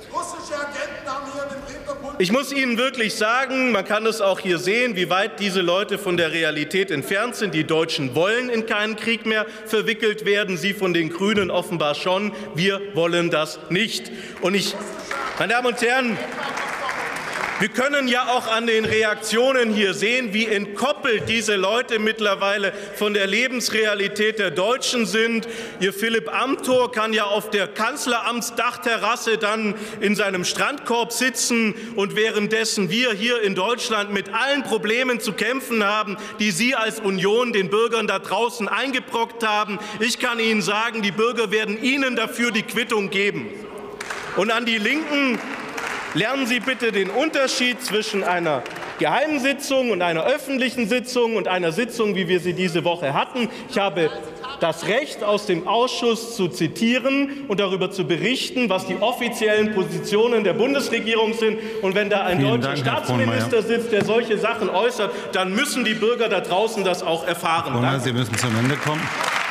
Ich muss Ihnen wirklich sagen, man kann es auch hier sehen, wie weit diese Leute von der Realität entfernt sind. Die Deutschen wollen in keinen Krieg mehr verwickelt werden, Sie von den Grünen offenbar schon. Wir wollen das nicht. Und ich, meine Damen und Herren, wir können ja auch an den Reaktionen hier sehen, wie entkoppelt diese Leute mittlerweile von der Lebensrealität der Deutschen sind. Ihr Philipp Amthor kann ja auf der Kanzleramtsdachterrasse dann in seinem Strandkorb sitzen, und währenddessen wir hier in Deutschland mit allen Problemen zu kämpfen haben, die Sie als Union den Bürgern da draußen eingebrockt haben. Ich kann Ihnen sagen, die Bürger werden Ihnen dafür die Quittung geben. Und an die Linken: Lernen Sie bitte den Unterschied zwischen einer geheimen Sitzung und einer öffentlichen Sitzung und einer Sitzung, wie wir sie diese Woche hatten. Ich habe das Recht, aus dem Ausschuss zu zitieren und darüber zu berichten, was die offiziellen Positionen der Bundesregierung sind. Und wenn da ein Vielen deutscher Dank, Staatsminister sitzt, der solche Sachen äußert, dann müssen die Bürger da draußen das auch erfahren. Danke. Sie müssen zum Ende kommen.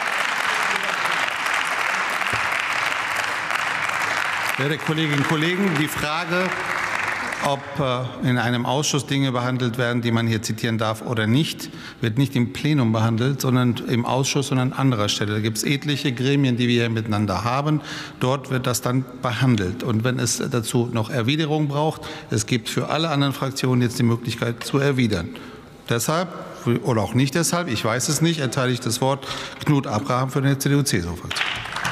Werte Kolleginnen und Kollegen, die Frage, ob in einem Ausschuss Dinge behandelt werden, die man hier zitieren darf oder nicht, wird nicht im Plenum behandelt, sondern im Ausschuss, sondern an anderer Stelle. Da gibt es etliche Gremien, die wir hier miteinander haben. Dort wird das dann behandelt. Und wenn es dazu noch Erwiderung braucht, es gibt für alle anderen Fraktionen jetzt die Möglichkeit zu erwidern. Deshalb, oder auch nicht deshalb, ich weiß es nicht, erteile ich das Wort Knut Abraham für die C D U C S U-Fraktion.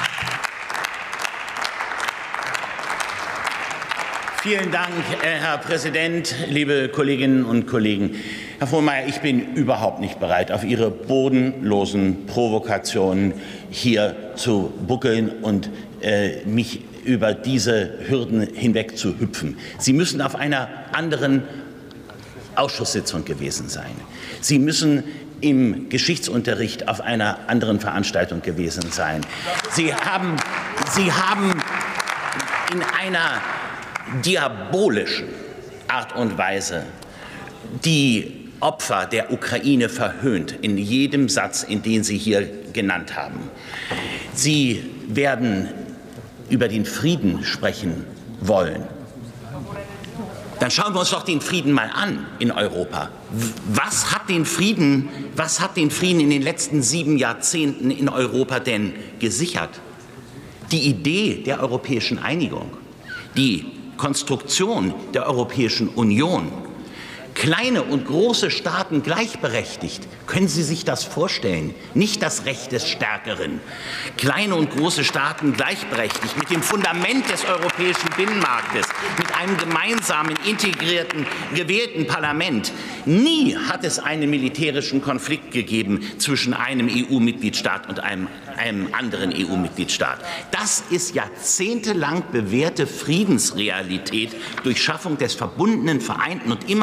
Vielen Dank, Herr Präsident, liebe Kolleginnen und Kollegen. Herr Vollmeier, ich bin überhaupt nicht bereit, auf Ihre bodenlosen Provokationen hier zu buckeln und äh, mich über diese Hürden hinweg zu hüpfen. Sie müssen auf einer anderen Ausschusssitzung gewesen sein. Sie müssen im Geschichtsunterricht auf einer anderen Veranstaltung gewesen sein. Sie haben, Sie haben in einer diabolischen Art und Weise die Opfer der Ukraine verhöhnt, in jedem Satz, in den Sie hier genannt haben. Sie werden über den Frieden sprechen wollen. Dann schauen wir uns doch den Frieden mal an in Europa. Was hat den Frieden, was hat den Frieden in den letzten sieben Jahrzehnten in Europa denn gesichert? Die Idee der europäischen Einigung, die Konstruktion der Europäischen Union. Kleine und große Staaten gleichberechtigt. Können Sie sich das vorstellen? Nicht das Recht des Stärkeren. Kleine und große Staaten gleichberechtigt mit dem Fundament des europäischen Binnenmarktes, mit einem gemeinsamen, integrierten, gewählten Parlament. Nie hat es einen militärischen Konflikt gegeben zwischen einem E U-Mitgliedstaat und einem, einem anderen E U-Mitgliedstaat. Das ist jahrzehntelang bewährte Friedensrealität durch Schaffung des verbundenen, vereinten und immer wieder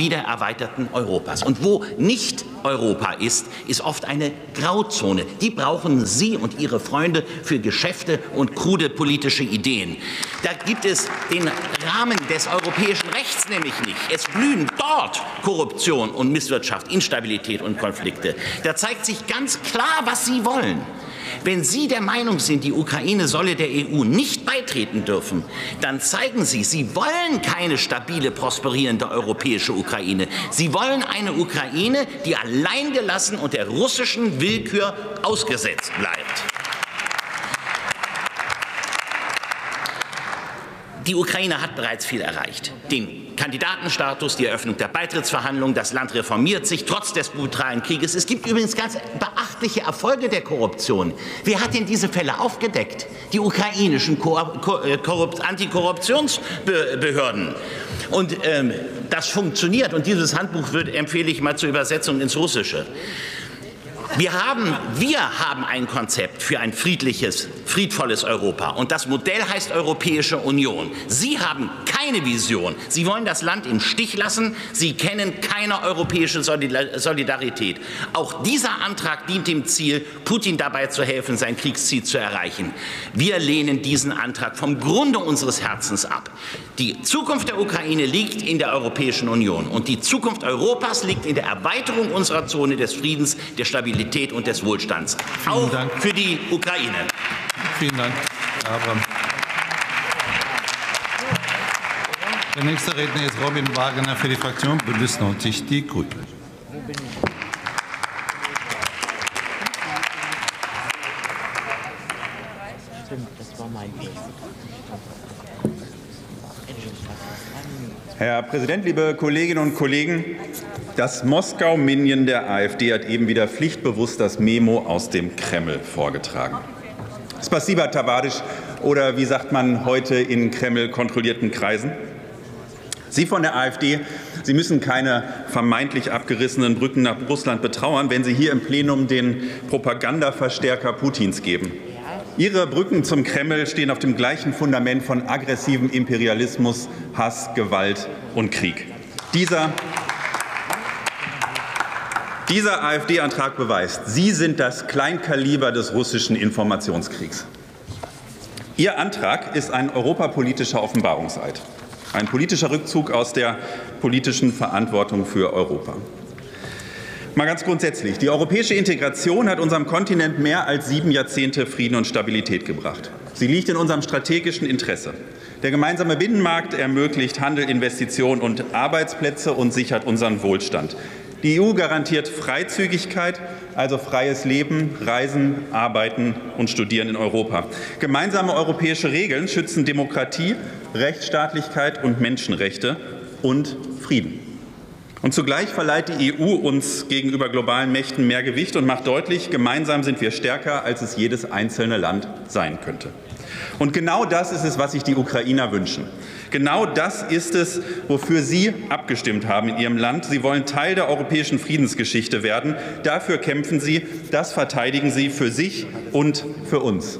wiedererweiterten Europas. Und wo nicht Europa ist, ist oft eine Grauzone. Die brauchen Sie und Ihre Freunde für Geschäfte und krude politische Ideen. Da gibt es den Rahmen des europäischen Rechts nämlich nicht. Es blühen dort Korruption und Misswirtschaft, Instabilität und Konflikte. Da zeigt sich ganz klar, was Sie wollen. Wenn Sie der Meinung sind, die Ukraine solle der E U nicht beitreten dürfen, dann zeigen Sie, Sie wollen keine stabile, prosperierende europäische Ukraine. Sie wollen eine Ukraine, die alleingelassen und der russischen Willkür ausgesetzt bleibt. Die Ukraine hat bereits viel erreicht. Den Kandidatenstatus, die Eröffnung der Beitrittsverhandlungen, das Land reformiert sich trotz des brutalen Krieges. Es gibt übrigens ganz beachtliche Erfolge der Korruption. Wer hat denn diese Fälle aufgedeckt? Die ukrainischen Antikorruptionsbehörden. Und ähm, das funktioniert. Und dieses Handbuch wird, empfehle ich mal zur Übersetzung ins Russische. Wir haben, wir haben ein Konzept für ein friedliches, friedvolles Europa. Und das Modell heißt Europäische Union. Sie haben keine Vision. Sie wollen das Land im Stich lassen. Sie kennen keine europäische Solidarität. Auch dieser Antrag dient dem Ziel, Putin dabei zu helfen, sein Kriegsziel zu erreichen. Wir lehnen diesen Antrag vom Grunde unseres Herzens ab. Die Zukunft der Ukraine liegt in der Europäischen Union. Und die Zukunft Europas liegt in der Erweiterung unserer Zone des Friedens, der Stabilität und des Wohlstands. Vielen auch Dank. Für die Ukraine. Vielen Dank, Herr Abraham. Der nächste Redner ist Robin Wagner für die Fraktion Bündnis neunzig Die Grünen. Herr Präsident, liebe Kolleginnen und Kollegen! Das Moskau-Minion der AfD hat eben wieder pflichtbewusst das Memo aus dem Kreml vorgetragen. Spasiba Tavarisch oder wie sagt man heute in Kreml kontrollierten Kreisen? Sie von der AfD, Sie müssen keine vermeintlich abgerissenen Brücken nach Russland betrauern, wenn Sie hier im Plenum den Propagandaverstärker Putins geben. Ihre Brücken zum Kreml stehen auf dem gleichen Fundament von aggressivem Imperialismus, Hass, Gewalt und Krieg. Dieser Dieser AfD-Antrag beweist, Sie sind das Kleinkaliber des russischen Informationskriegs. Ihr Antrag ist ein europapolitischer Offenbarungseid, ein politischer Rückzug aus der politischen Verantwortung für Europa. Mal ganz grundsätzlich. Die europäische Integration hat unserem Kontinent mehr als sieben Jahrzehnte Frieden und Stabilität gebracht. Sie liegt in unserem strategischen Interesse. Der gemeinsame Binnenmarkt ermöglicht Handel, Investitionen und Arbeitsplätze und sichert unseren Wohlstand. Die E U garantiert Freizügigkeit, also freies Leben, Reisen, Arbeiten und Studieren in Europa. Gemeinsame europäische Regeln schützen Demokratie, Rechtsstaatlichkeit und Menschenrechte und Frieden. Und zugleich verleiht die E U uns gegenüber globalen Mächten mehr Gewicht und macht deutlich, gemeinsam sind wir stärker, als es jedes einzelne Land sein könnte. Und genau das ist es, was sich die Ukrainer wünschen. Genau das ist es, wofür Sie abgestimmt haben in Ihrem Land. Sie wollen Teil der europäischen Friedensgeschichte werden. Dafür kämpfen Sie, das verteidigen Sie für sich und für uns.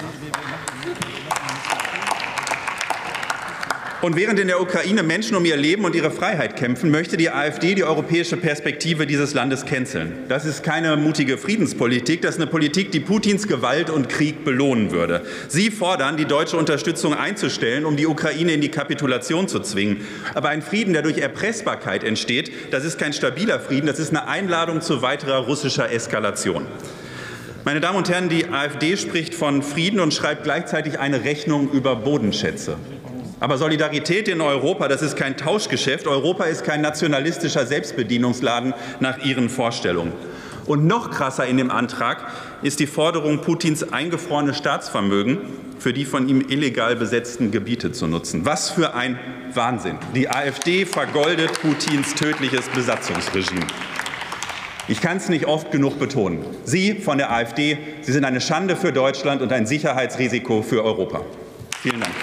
Und während in der Ukraine Menschen um ihr Leben und ihre Freiheit kämpfen, möchte die AfD die europäische Perspektive dieses Landes canceln. Das ist keine mutige Friedenspolitik, das ist eine Politik, die Putins Gewalt und Krieg belohnen würde. Sie fordern, die deutsche Unterstützung einzustellen, um die Ukraine in die Kapitulation zu zwingen. Aber ein Frieden, der durch Erpressbarkeit entsteht, das ist kein stabiler Frieden, das ist eine Einladung zu weiterer russischer Eskalation. Meine Damen und Herren, die AfD spricht von Frieden und schreibt gleichzeitig eine Rechnung über Bodenschätze. Aber Solidarität in Europa, das ist kein Tauschgeschäft. Europa ist kein nationalistischer Selbstbedienungsladen nach Ihren Vorstellungen. Und noch krasser in dem Antrag ist die Forderung, Putins eingefrorene Staatsvermögen für die von ihm illegal besetzten Gebiete zu nutzen. Was für ein Wahnsinn. Die AfD vergoldet Putins tödliches Besatzungsregime. Ich kann es nicht oft genug betonen. Sie von der AfD, Sie sind eine Schande für Deutschland und ein Sicherheitsrisiko für Europa. Vielen Dank.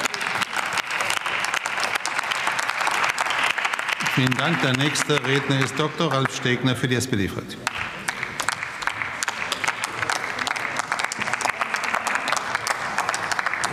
Vielen Dank. Der nächste Redner ist Doktor Ralf Stegner für die S P D-Fraktion.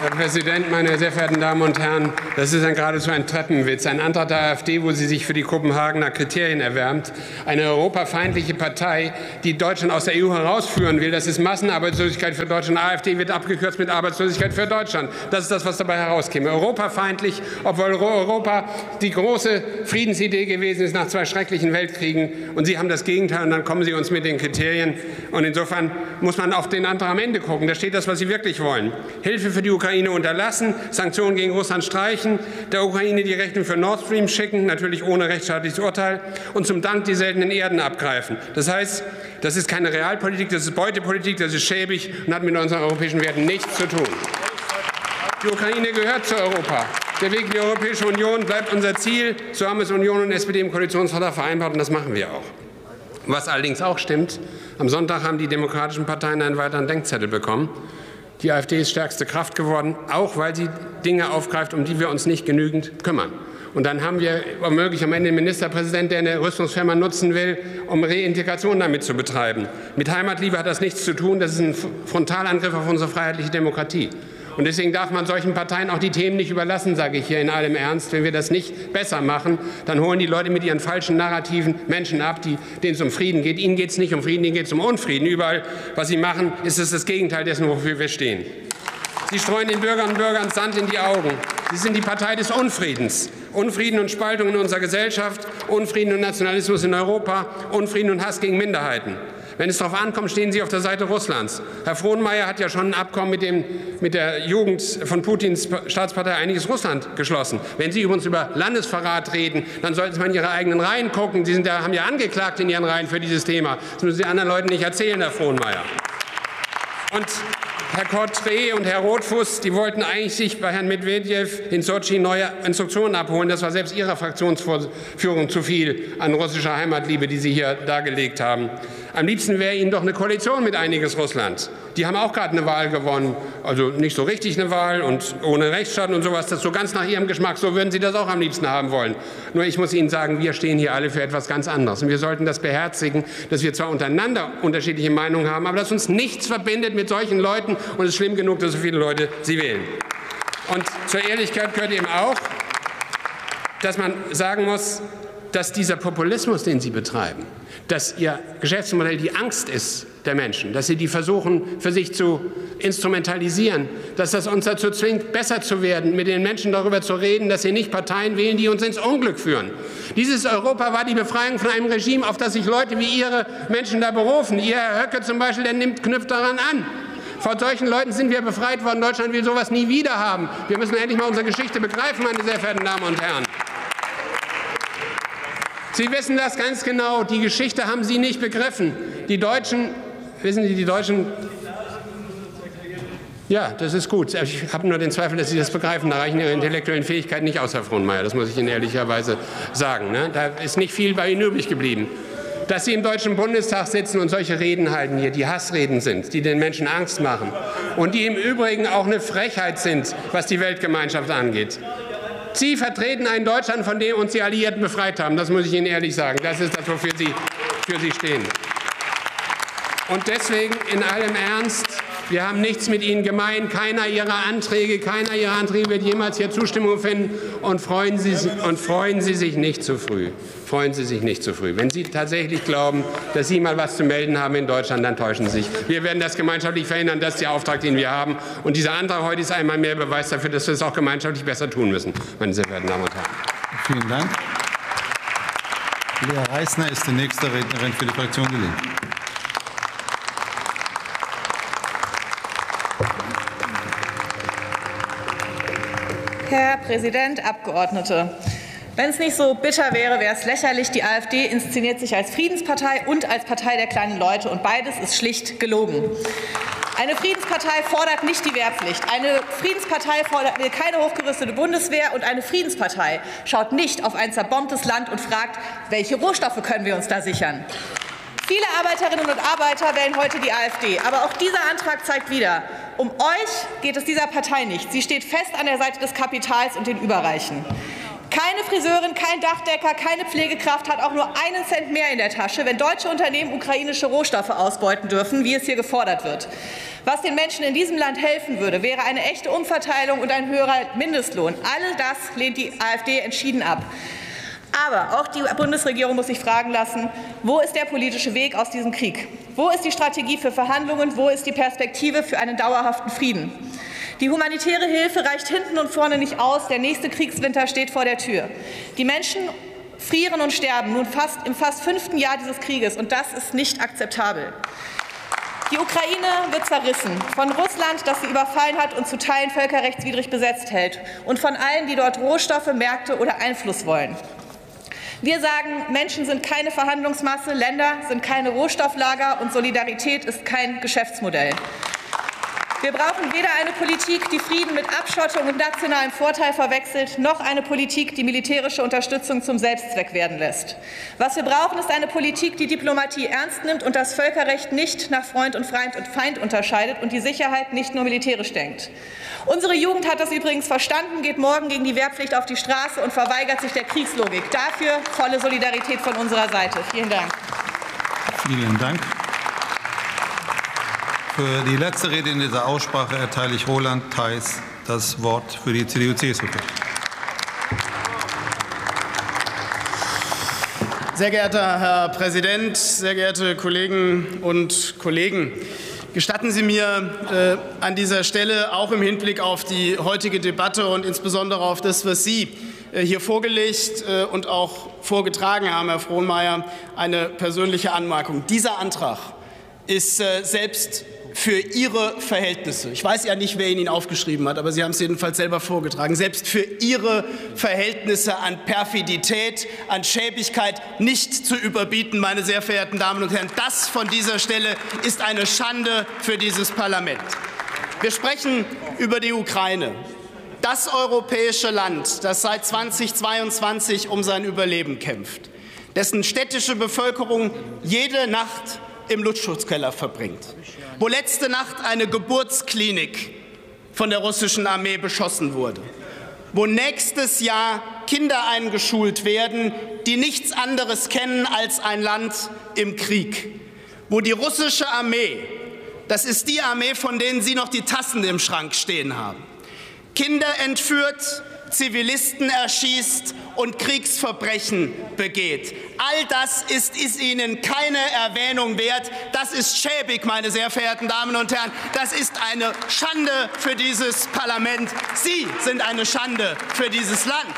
Herr Präsident, meine sehr verehrten Damen und Herren! Das ist ein geradezu ein Treppenwitz. Ein Antrag der AfD, wo sie sich für die Kopenhagener Kriterien erwärmt. Eine europafeindliche Partei, die Deutschland aus der E U herausführen will. Das ist Massenarbeitslosigkeit für Deutschland. AfD wird abgekürzt mit Arbeitslosigkeit für Deutschland. Das ist das, was dabei herauskäme. Europafeindlich, obwohl Europa die große Friedensidee gewesen ist nach zwei schrecklichen Weltkriegen. Und Sie haben das Gegenteil. Und dann kommen Sie uns mit den Kriterien. Und insofern muss man auf den Antrag am Ende gucken. Da steht das, was Sie wirklich wollen. Hilfe für die Ukraine unterlassen, Sanktionen gegen Russland streichen, der Ukraine die Rechnung für Nord Stream schicken, natürlich ohne rechtsstaatliches Urteil, und zum Dank die seltenen Erden abgreifen. Das heißt, das ist keine Realpolitik, das ist Beutepolitik, das ist schäbig und hat mit unseren europäischen Werten nichts zu tun. Die Ukraine gehört zu Europa. Der Weg in die Europäische Union bleibt unser Ziel. So haben es Union und S P D im Koalitionsvertrag vereinbart, und das machen wir auch. Was allerdings auch stimmt, am Sonntag haben die demokratischen Parteien einen weiteren Denkzettel bekommen. Die AfD ist stärkste Kraft geworden, auch weil sie Dinge aufgreift, um die wir uns nicht genügend kümmern. Und dann haben wir womöglich am Ende einen Ministerpräsidenten, der eine Rüstungsfirma nutzen will, um Reintegration damit zu betreiben. Mit Heimatliebe hat das nichts zu tun. Das ist ein Frontalangriff auf unsere freiheitliche Demokratie. Und deswegen darf man solchen Parteien auch die Themen nicht überlassen, sage ich hier in allem Ernst. Wenn wir das nicht besser machen, dann holen die Leute mit ihren falschen Narrativen Menschen ab, die, denen es um Frieden geht. Ihnen geht es nicht um Frieden, ihnen geht es um Unfrieden. Überall, was sie machen, ist es das Gegenteil dessen, wofür wir stehen. Sie streuen den Bürgerinnen und Bürgern Sand in die Augen. Sie sind die Partei des Unfriedens. Unfrieden und Spaltung in unserer Gesellschaft, Unfrieden und Nationalismus in Europa, Unfrieden und Hass gegen Minderheiten. Wenn es darauf ankommt, stehen Sie auf der Seite Russlands. Herr Frohnmayer hat ja schon ein Abkommen mit, dem, mit der Jugend von Putins Staatspartei Einiges Russland geschlossen. Wenn Sie übrigens über Landesverrat reden, dann sollten Sie mal in Ihre eigenen Reihen gucken. Sie sind ja, haben ja angeklagt in Ihren Reihen für dieses Thema. Das müssen Sie anderen Leuten nicht erzählen, Herr Frohnmayer. Und Herr Cottret und Herr Rothfuss, die wollten eigentlich sich bei Herrn Medvedev in Sotschi neue Instruktionen abholen. Das war selbst Ihrer Fraktionsführung zu viel an russischer Heimatliebe, die Sie hier dargelegt haben. Am liebsten wäre Ihnen doch eine Koalition mit Einiges Russland. Die haben auch gerade eine Wahl gewonnen. Also nicht so richtig eine Wahl und ohne Rechtsstaat und sowas. Das ist so ganz nach Ihrem Geschmack. So würden Sie das auch am liebsten haben wollen. Nur ich muss Ihnen sagen, wir stehen hier alle für etwas ganz anderes. Und wir sollten das beherzigen, dass wir zwar untereinander unterschiedliche Meinungen haben, aber dass uns nichts verbindet mit solchen Leuten. Und es ist schlimm genug, dass so viele Leute sie wählen. Und zur Ehrlichkeit gehört eben auch, dass man sagen muss, dass dieser Populismus, den Sie betreiben, dass Ihr Geschäftsmodell die Angst ist der Menschen, dass Sie die versuchen, für sich zu instrumentalisieren, dass das uns dazu zwingt, besser zu werden, mit den Menschen darüber zu reden, dass sie nicht Parteien wählen, die uns ins Unglück führen. Dieses Europa war die Befreiung von einem Regime, auf das sich Leute wie Ihre Menschen da berufen. Ihr Herr Höcke zum Beispiel, der nimmt, knüpft daran an. Vor solchen Leuten sind wir befreit worden. Deutschland will sowas nie wieder haben. Wir müssen endlich mal unsere Geschichte begreifen, meine sehr verehrten Damen und Herren. Sie wissen das ganz genau. Die Geschichte haben Sie nicht begriffen. Die Deutschen, wissen Sie, die Deutschen. Ja, das ist gut. Ich habe nur den Zweifel, dass Sie das begreifen. Da reichen Ihre intellektuellen Fähigkeiten nicht aus, Herr Frohnmayer. Das muss ich Ihnen ehrlicherweise sagen. Ne? Da ist nicht viel bei Ihnen übrig geblieben. Dass Sie im Deutschen Bundestag sitzen und solche Reden halten hier, die Hassreden sind, die den Menschen Angst machen und die im Übrigen auch eine Frechheit sind, was die Weltgemeinschaft angeht. Sie vertreten ein Deutschland, von dem uns die Alliierten befreit haben. Das muss ich Ihnen ehrlich sagen. Das ist das, wofür Sie, für Sie stehen. Und deswegen in allem Ernst, wir haben nichts mit Ihnen gemein. Keiner Ihrer Anträge, keiner Ihrer Anträge wird jemals hier Zustimmung finden. Und freuen Sie, und freuen Sie sich nicht zu früh. Freuen Sie sich nicht zu früh. Wenn Sie tatsächlich glauben, dass Sie mal was zu melden haben in Deutschland, dann täuschen Sie sich. Wir werden das gemeinschaftlich verhindern. Das ist der Auftrag, den wir haben. Und dieser Antrag heute ist einmal mehr Beweis dafür, dass wir es auch gemeinschaftlich besser tun müssen, meine sehr verehrten Damen und Herren. Vielen Dank. Lea Reisner ist die nächste Rednerin für die Fraktion Die Linke. Herr Präsident, Abgeordnete! Wenn es nicht so bitter wäre, wäre es lächerlich. Die AfD inszeniert sich als Friedenspartei und als Partei der kleinen Leute. Und beides ist schlicht gelogen. Eine Friedenspartei fordert nicht die Wehrpflicht. Eine Friedenspartei fordert, will keine hochgerüstete Bundeswehr. Und eine Friedenspartei schaut nicht auf ein zerbombtes Land und fragt, welche Rohstoffe können wir uns da sichern. Viele Arbeiterinnen und Arbeiter wählen heute die AfD. Aber auch dieser Antrag zeigt wieder, um euch geht es dieser Partei nicht. Sie steht fest an der Seite des Kapitals und den Überreichen. Keine Friseurin, kein Dachdecker, keine Pflegekraft hat auch nur einen Cent mehr in der Tasche, wenn deutsche Unternehmen ukrainische Rohstoffe ausbeuten dürfen, wie es hier gefordert wird. Was den Menschen in diesem Land helfen würde, wäre eine echte Umverteilung und ein höherer Mindestlohn. All das lehnt die AfD entschieden ab. Aber auch die Bundesregierung muss sich fragen lassen, wo ist der politische Weg aus diesem Krieg? Wo ist die Strategie für Verhandlungen? Wo ist die Perspektive für einen dauerhaften Frieden? Die humanitäre Hilfe reicht hinten und vorne nicht aus. Der nächste Kriegswinter steht vor der Tür. Die Menschen frieren und sterben nun fast im fast fünften Jahr dieses Krieges, und das ist nicht akzeptabel. Die Ukraine wird zerrissen von Russland, das sie überfallen hat und zu Teilen völkerrechtswidrig besetzt hält, und von allen, die dort Rohstoffe, Märkte oder Einfluss wollen. Wir sagen, Menschen sind keine Verhandlungsmasse, Länder sind keine Rohstofflager und Solidarität ist kein Geschäftsmodell. Wir brauchen weder eine Politik, die Frieden mit Abschottung und nationalem Vorteil verwechselt, noch eine Politik, die militärische Unterstützung zum Selbstzweck werden lässt. Was wir brauchen, ist eine Politik, die Diplomatie ernst nimmt und das Völkerrecht nicht nach Freund und Feind unterscheidet und die Sicherheit nicht nur militärisch denkt. Unsere Jugend hat das übrigens verstanden, geht morgen gegen die Wehrpflicht auf die Straße und verweigert sich der Kriegslogik. Dafür volle Solidarität von unserer Seite. Vielen Dank. Vielen Dank. Für die letzte Rede in dieser Aussprache erteile ich Roland Theis das Wort für die C D U C S U. Sehr geehrter Herr Präsident, sehr geehrte Kolleginnen und Kollegen! Gestatten Sie mir äh, an dieser Stelle auch im Hinblick auf die heutige Debatte und insbesondere auf das, was Sie äh, hier vorgelegt äh, und auch vorgetragen haben, Herr Frohnmayer, eine persönliche Anmerkung. Dieser Antrag ist äh, selbst für Ihre Verhältnisse, ich weiß ja nicht, wer ihn Ihnen aufgeschrieben hat, aber Sie haben es jedenfalls selber vorgetragen, selbst für Ihre Verhältnisse an Perfidität, an Schäbigkeit nicht zu überbieten, meine sehr verehrten Damen und Herren. Das von dieser Stelle ist eine Schande für dieses Parlament. Wir sprechen über die Ukraine, das europäische Land, das seit zweitausendzweiundzwanzig um sein Überleben kämpft, dessen städtische Bevölkerung jede Nacht im Luftschutzkeller verbringt, wo letzte Nacht eine Geburtsklinik von der russischen Armee beschossen wurde, wo nächstes Jahr Kinder eingeschult werden, die nichts anderes kennen als ein Land im Krieg, wo die russische Armee, das ist die Armee, von denen Sie noch die Tassen im Schrank stehen haben, Kinder entführt, Zivilisten erschießt und Kriegsverbrechen begeht. All das ist, ist Ihnen keine Erwähnung wert. Das ist schäbig, meine sehr verehrten Damen und Herren. Das ist eine Schande für dieses Parlament. Sie sind eine Schande für dieses Land.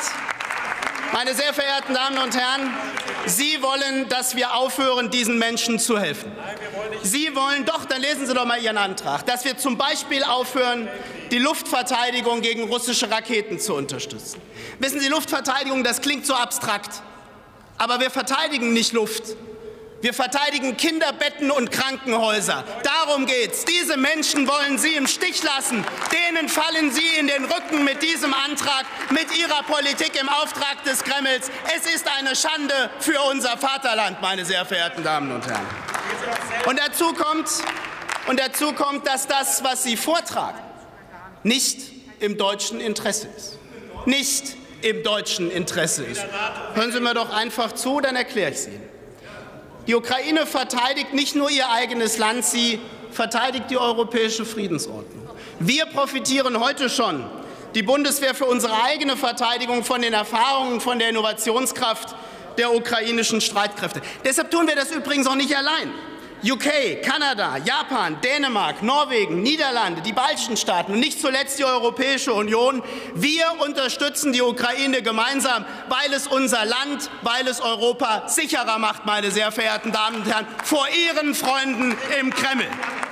Meine sehr verehrten Damen und Herren, Sie wollen, dass wir aufhören, diesen Menschen zu helfen. Sie wollen doch, dann lesen Sie doch mal Ihren Antrag, dass wir zum Beispiel aufhören, die Luftverteidigung gegen russische Raketen zu unterstützen. Wissen Sie, Luftverteidigung, das klingt so abstrakt. Aber wir verteidigen nicht Luft. Wir verteidigen Kinderbetten und Krankenhäuser. Darum geht's. Diese Menschen wollen Sie im Stich lassen. Denen fallen Sie in den Rücken mit diesem Antrag, mit Ihrer Politik im Auftrag des Kremls. Es ist eine Schande für unser Vaterland, meine sehr verehrten Damen und Herren. Und dazu kommt, und dazu kommt, dass das, was Sie vortragen, nicht im deutschen Interesse ist. Nicht im deutschen Interesse ist. Hören Sie mir doch einfach zu, dann erkläre ich es Ihnen. Die Ukraine verteidigt nicht nur ihr eigenes Land, sie verteidigt die europäische Friedensordnung. Wir profitieren heute schon, die Bundeswehr für unsere eigene Verteidigung, von den Erfahrungen, von der Innovationskraft der ukrainischen Streitkräfte. Deshalb tun wir das übrigens auch nicht allein. U K, Kanada, Japan, Dänemark, Norwegen, Niederlande, die baltischen Staaten und nicht zuletzt die Europäische Union. Wir unterstützen die Ukraine gemeinsam, weil es unser Land, weil es Europa sicherer macht, meine sehr verehrten Damen und Herren, vor Ihren Freunden im Kreml.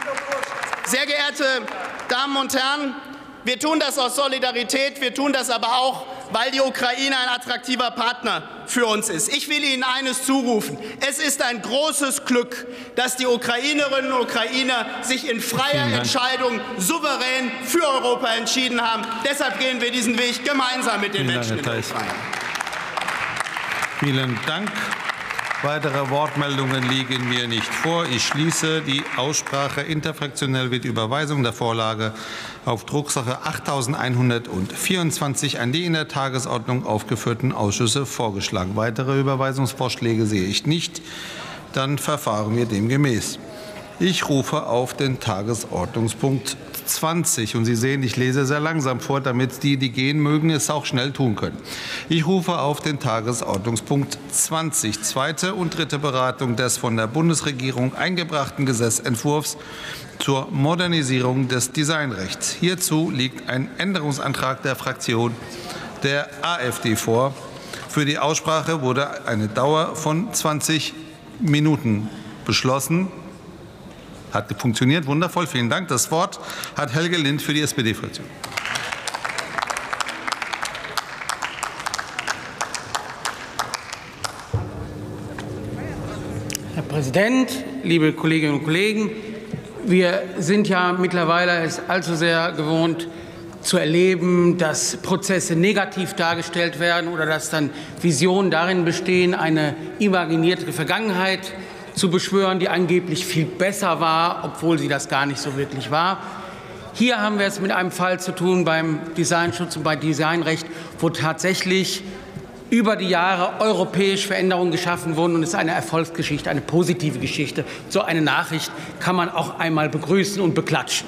Sehr geehrte Damen und Herren, wir tun das aus Solidarität, wir tun das aber auch, weil die Ukraine ein attraktiver Partner für uns ist. Ich will Ihnen eines zurufen. Es ist ein großes Glück, dass die Ukrainerinnen und Ukrainer sich in freier Entscheidung souverän für Europa entschieden haben. Deshalb gehen wir diesen Weg gemeinsam mit den Menschen in der Ukraine. Vielen Dank. Weitere Wortmeldungen liegen mir nicht vor. Ich schließe die Aussprache. Interfraktionell wird Überweisung der Vorlage auf Drucksache achttausendeinhundertvierundzwanzig an die in der Tagesordnung aufgeführten Ausschüsse vorgeschlagen. Weitere Überweisungsvorschläge sehe ich nicht. Dann verfahren wir demgemäß. Ich rufe auf den Tagesordnungspunkt zwanzig. Und Sie sehen, ich lese sehr langsam vor, damit die, die gehen mögen, es auch schnell tun können. Ich rufe auf den Tagesordnungspunkt zwanzig. Zweite und dritte Beratung des von der Bundesregierung eingebrachten Gesetzentwurfs zur Modernisierung des Designrechts. Hierzu liegt ein Änderungsantrag der Fraktion der AfD vor. Für die Aussprache wurde eine Dauer von zwanzig Minuten beschlossen. Hat funktioniert, wundervoll, vielen Dank. Das Wort hat Helge Lind für die S P D-Fraktion. Herr Präsident, liebe Kolleginnen und Kollegen! Wir sind ja mittlerweile es allzu sehr gewohnt, zu erleben, dass Prozesse negativ dargestellt werden oder dass dann Visionen darin bestehen, eine imaginierte Vergangenheit zu beschwören, die angeblich viel besser war, obwohl sie das gar nicht so wirklich war. Hier haben wir es mit einem Fall zu tun beim Designschutz und beim Designrecht, wo tatsächlich über die Jahre europäisch Veränderungen geschaffen wurden, und es ist eine Erfolgsgeschichte, eine positive Geschichte. So eine Nachricht kann man auch einmal begrüßen und beklatschen.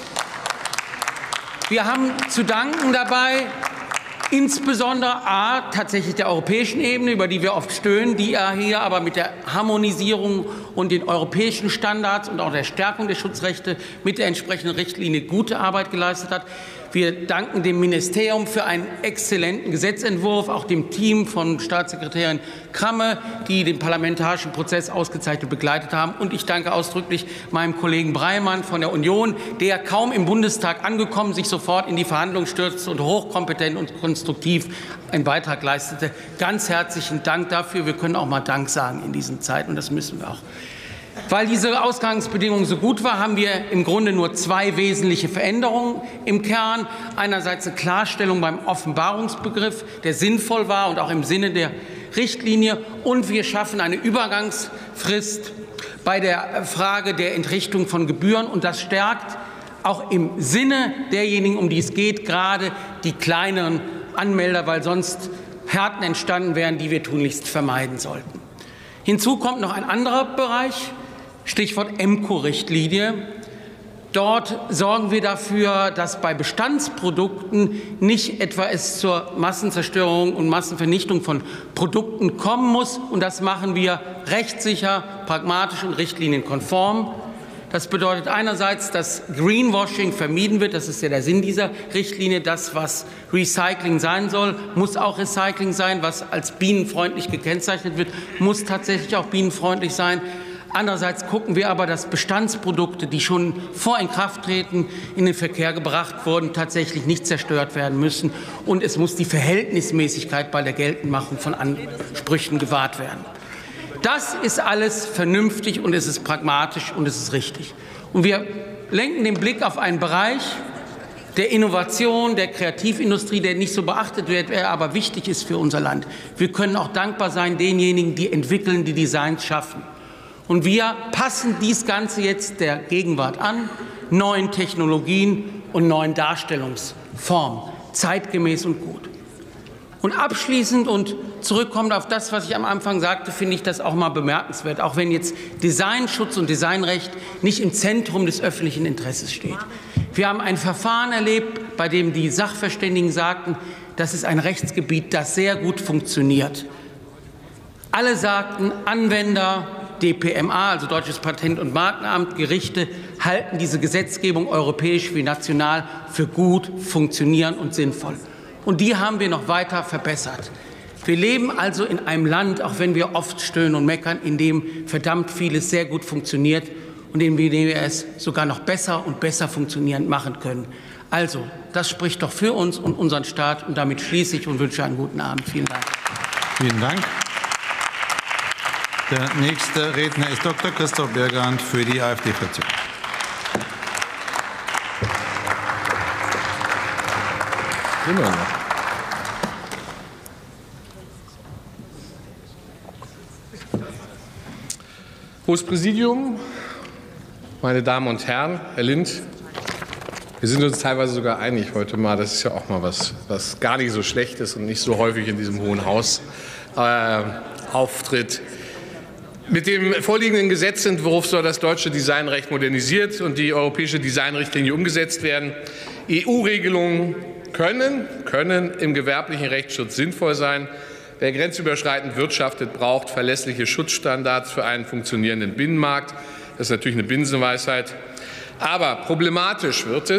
Wir haben zu danken dabei insbesondere A, tatsächlich der europäischen Ebene, über die wir oft stöhnen, die ja hier aber mit der Harmonisierung und den europäischen Standards und auch der Stärkung der Schutzrechte mit der entsprechenden Richtlinie gute Arbeit geleistet hat. Wir danken dem Ministerium für einen exzellenten Gesetzentwurf, auch dem Team von Staatssekretärin Kramme, die den parlamentarischen Prozess ausgezeichnet begleitet haben. Und ich danke ausdrücklich meinem Kollegen Breimann von der Union, der kaum im Bundestag angekommen sich sofort in die Verhandlungen stürzte und hochkompetent und konstruktiv einen Beitrag leistete. Ganz herzlichen Dank dafür. Wir können auch mal Dank sagen in diesen Zeiten, und das müssen wir auch. Weil diese Ausgangsbedingung so gut war, haben wir im Grunde nur zwei wesentliche Veränderungen im Kern. Einerseits eine Klarstellung beim Offenbarungsbegriff, der sinnvoll war und auch im Sinne der Richtlinie. Und wir schaffen eine Übergangsfrist bei der Frage der Entrichtung von Gebühren. Und das stärkt auch im Sinne derjenigen, um die es geht, gerade die kleineren Anmelder, weil sonst Härten entstanden wären, die wir tunlichst vermeiden sollten. Hinzu kommt noch ein anderer Bereich, Stichwort EMCO-Richtlinie. Dort sorgen wir dafür, dass bei Bestandsprodukten nicht etwa es zur Massenzerstörung und Massenvernichtung von Produkten kommen muss. Und das machen wir rechtssicher, pragmatisch und richtlinienkonform. Das bedeutet einerseits, dass Greenwashing vermieden wird. Das ist ja der Sinn dieser Richtlinie. Das, was Recycling sein soll, muss auch Recycling sein. Was als bienenfreundlich gekennzeichnet wird, muss tatsächlich auch bienenfreundlich sein. Andererseits gucken wir aber, dass Bestandsprodukte, die schon vor Inkrafttreten in den Verkehr gebracht wurden, tatsächlich nicht zerstört werden müssen. Und es muss die Verhältnismäßigkeit bei der Geltendmachung von Ansprüchen gewahrt werden. Das ist alles vernünftig, und es ist pragmatisch, und es ist richtig. Und wir lenken den Blick auf einen Bereich der Innovation, der Kreativindustrie, der nicht so beachtet wird, der aber wichtig ist für unser Land. Wir können auch dankbar sein denjenigen, die entwickeln, die Designs schaffen. Und wir passen dies Ganze jetzt der Gegenwart an, neuen Technologien und neuen Darstellungsformen, zeitgemäß und gut. Und abschließend und zurückkommend auf das, was ich am Anfang sagte, finde ich das auch mal bemerkenswert, auch wenn jetzt Designschutz und Designrecht nicht im Zentrum des öffentlichen Interesses steht. Wir haben ein Verfahren erlebt, bei dem die Sachverständigen sagten, das ist ein Rechtsgebiet, das sehr gut funktioniert. Alle sagten, Anwender, D P M A, also Deutsches Patent- und Markenamt, Gerichte, halten diese Gesetzgebung europäisch wie national für gut, funktionierend und sinnvoll. Und die haben wir noch weiter verbessert. Wir leben also in einem Land, auch wenn wir oft stöhnen und meckern, in dem verdammt vieles sehr gut funktioniert und in dem wir es sogar noch besser und besser funktionierend machen können. Also, das spricht doch für uns und unseren Staat. Und damit schließe ich und wünsche einen guten Abend. Vielen Dank. Vielen Dank. Der nächste Redner ist Doktor Christoph Birgand für die AfD-Fraktion. Hohes Präsidium, meine Damen und Herren, Herr Lind, wir sind uns teilweise sogar einig heute mal. Das ist ja auch mal was, was gar nicht so schlecht ist und nicht so häufig in diesem Hohen Haus äh, auftritt. Mit dem vorliegenden Gesetzentwurf soll das deutsche Designrecht modernisiert und die europäische Designrichtlinie umgesetzt werden. E U-Regelungen können, können im gewerblichen Rechtsschutz sinnvoll sein. Wer grenzüberschreitend wirtschaftet, braucht verlässliche Schutzstandards für einen funktionierenden Binnenmarkt. Das ist natürlich eine Binsenweisheit. Aber problematisch wird es,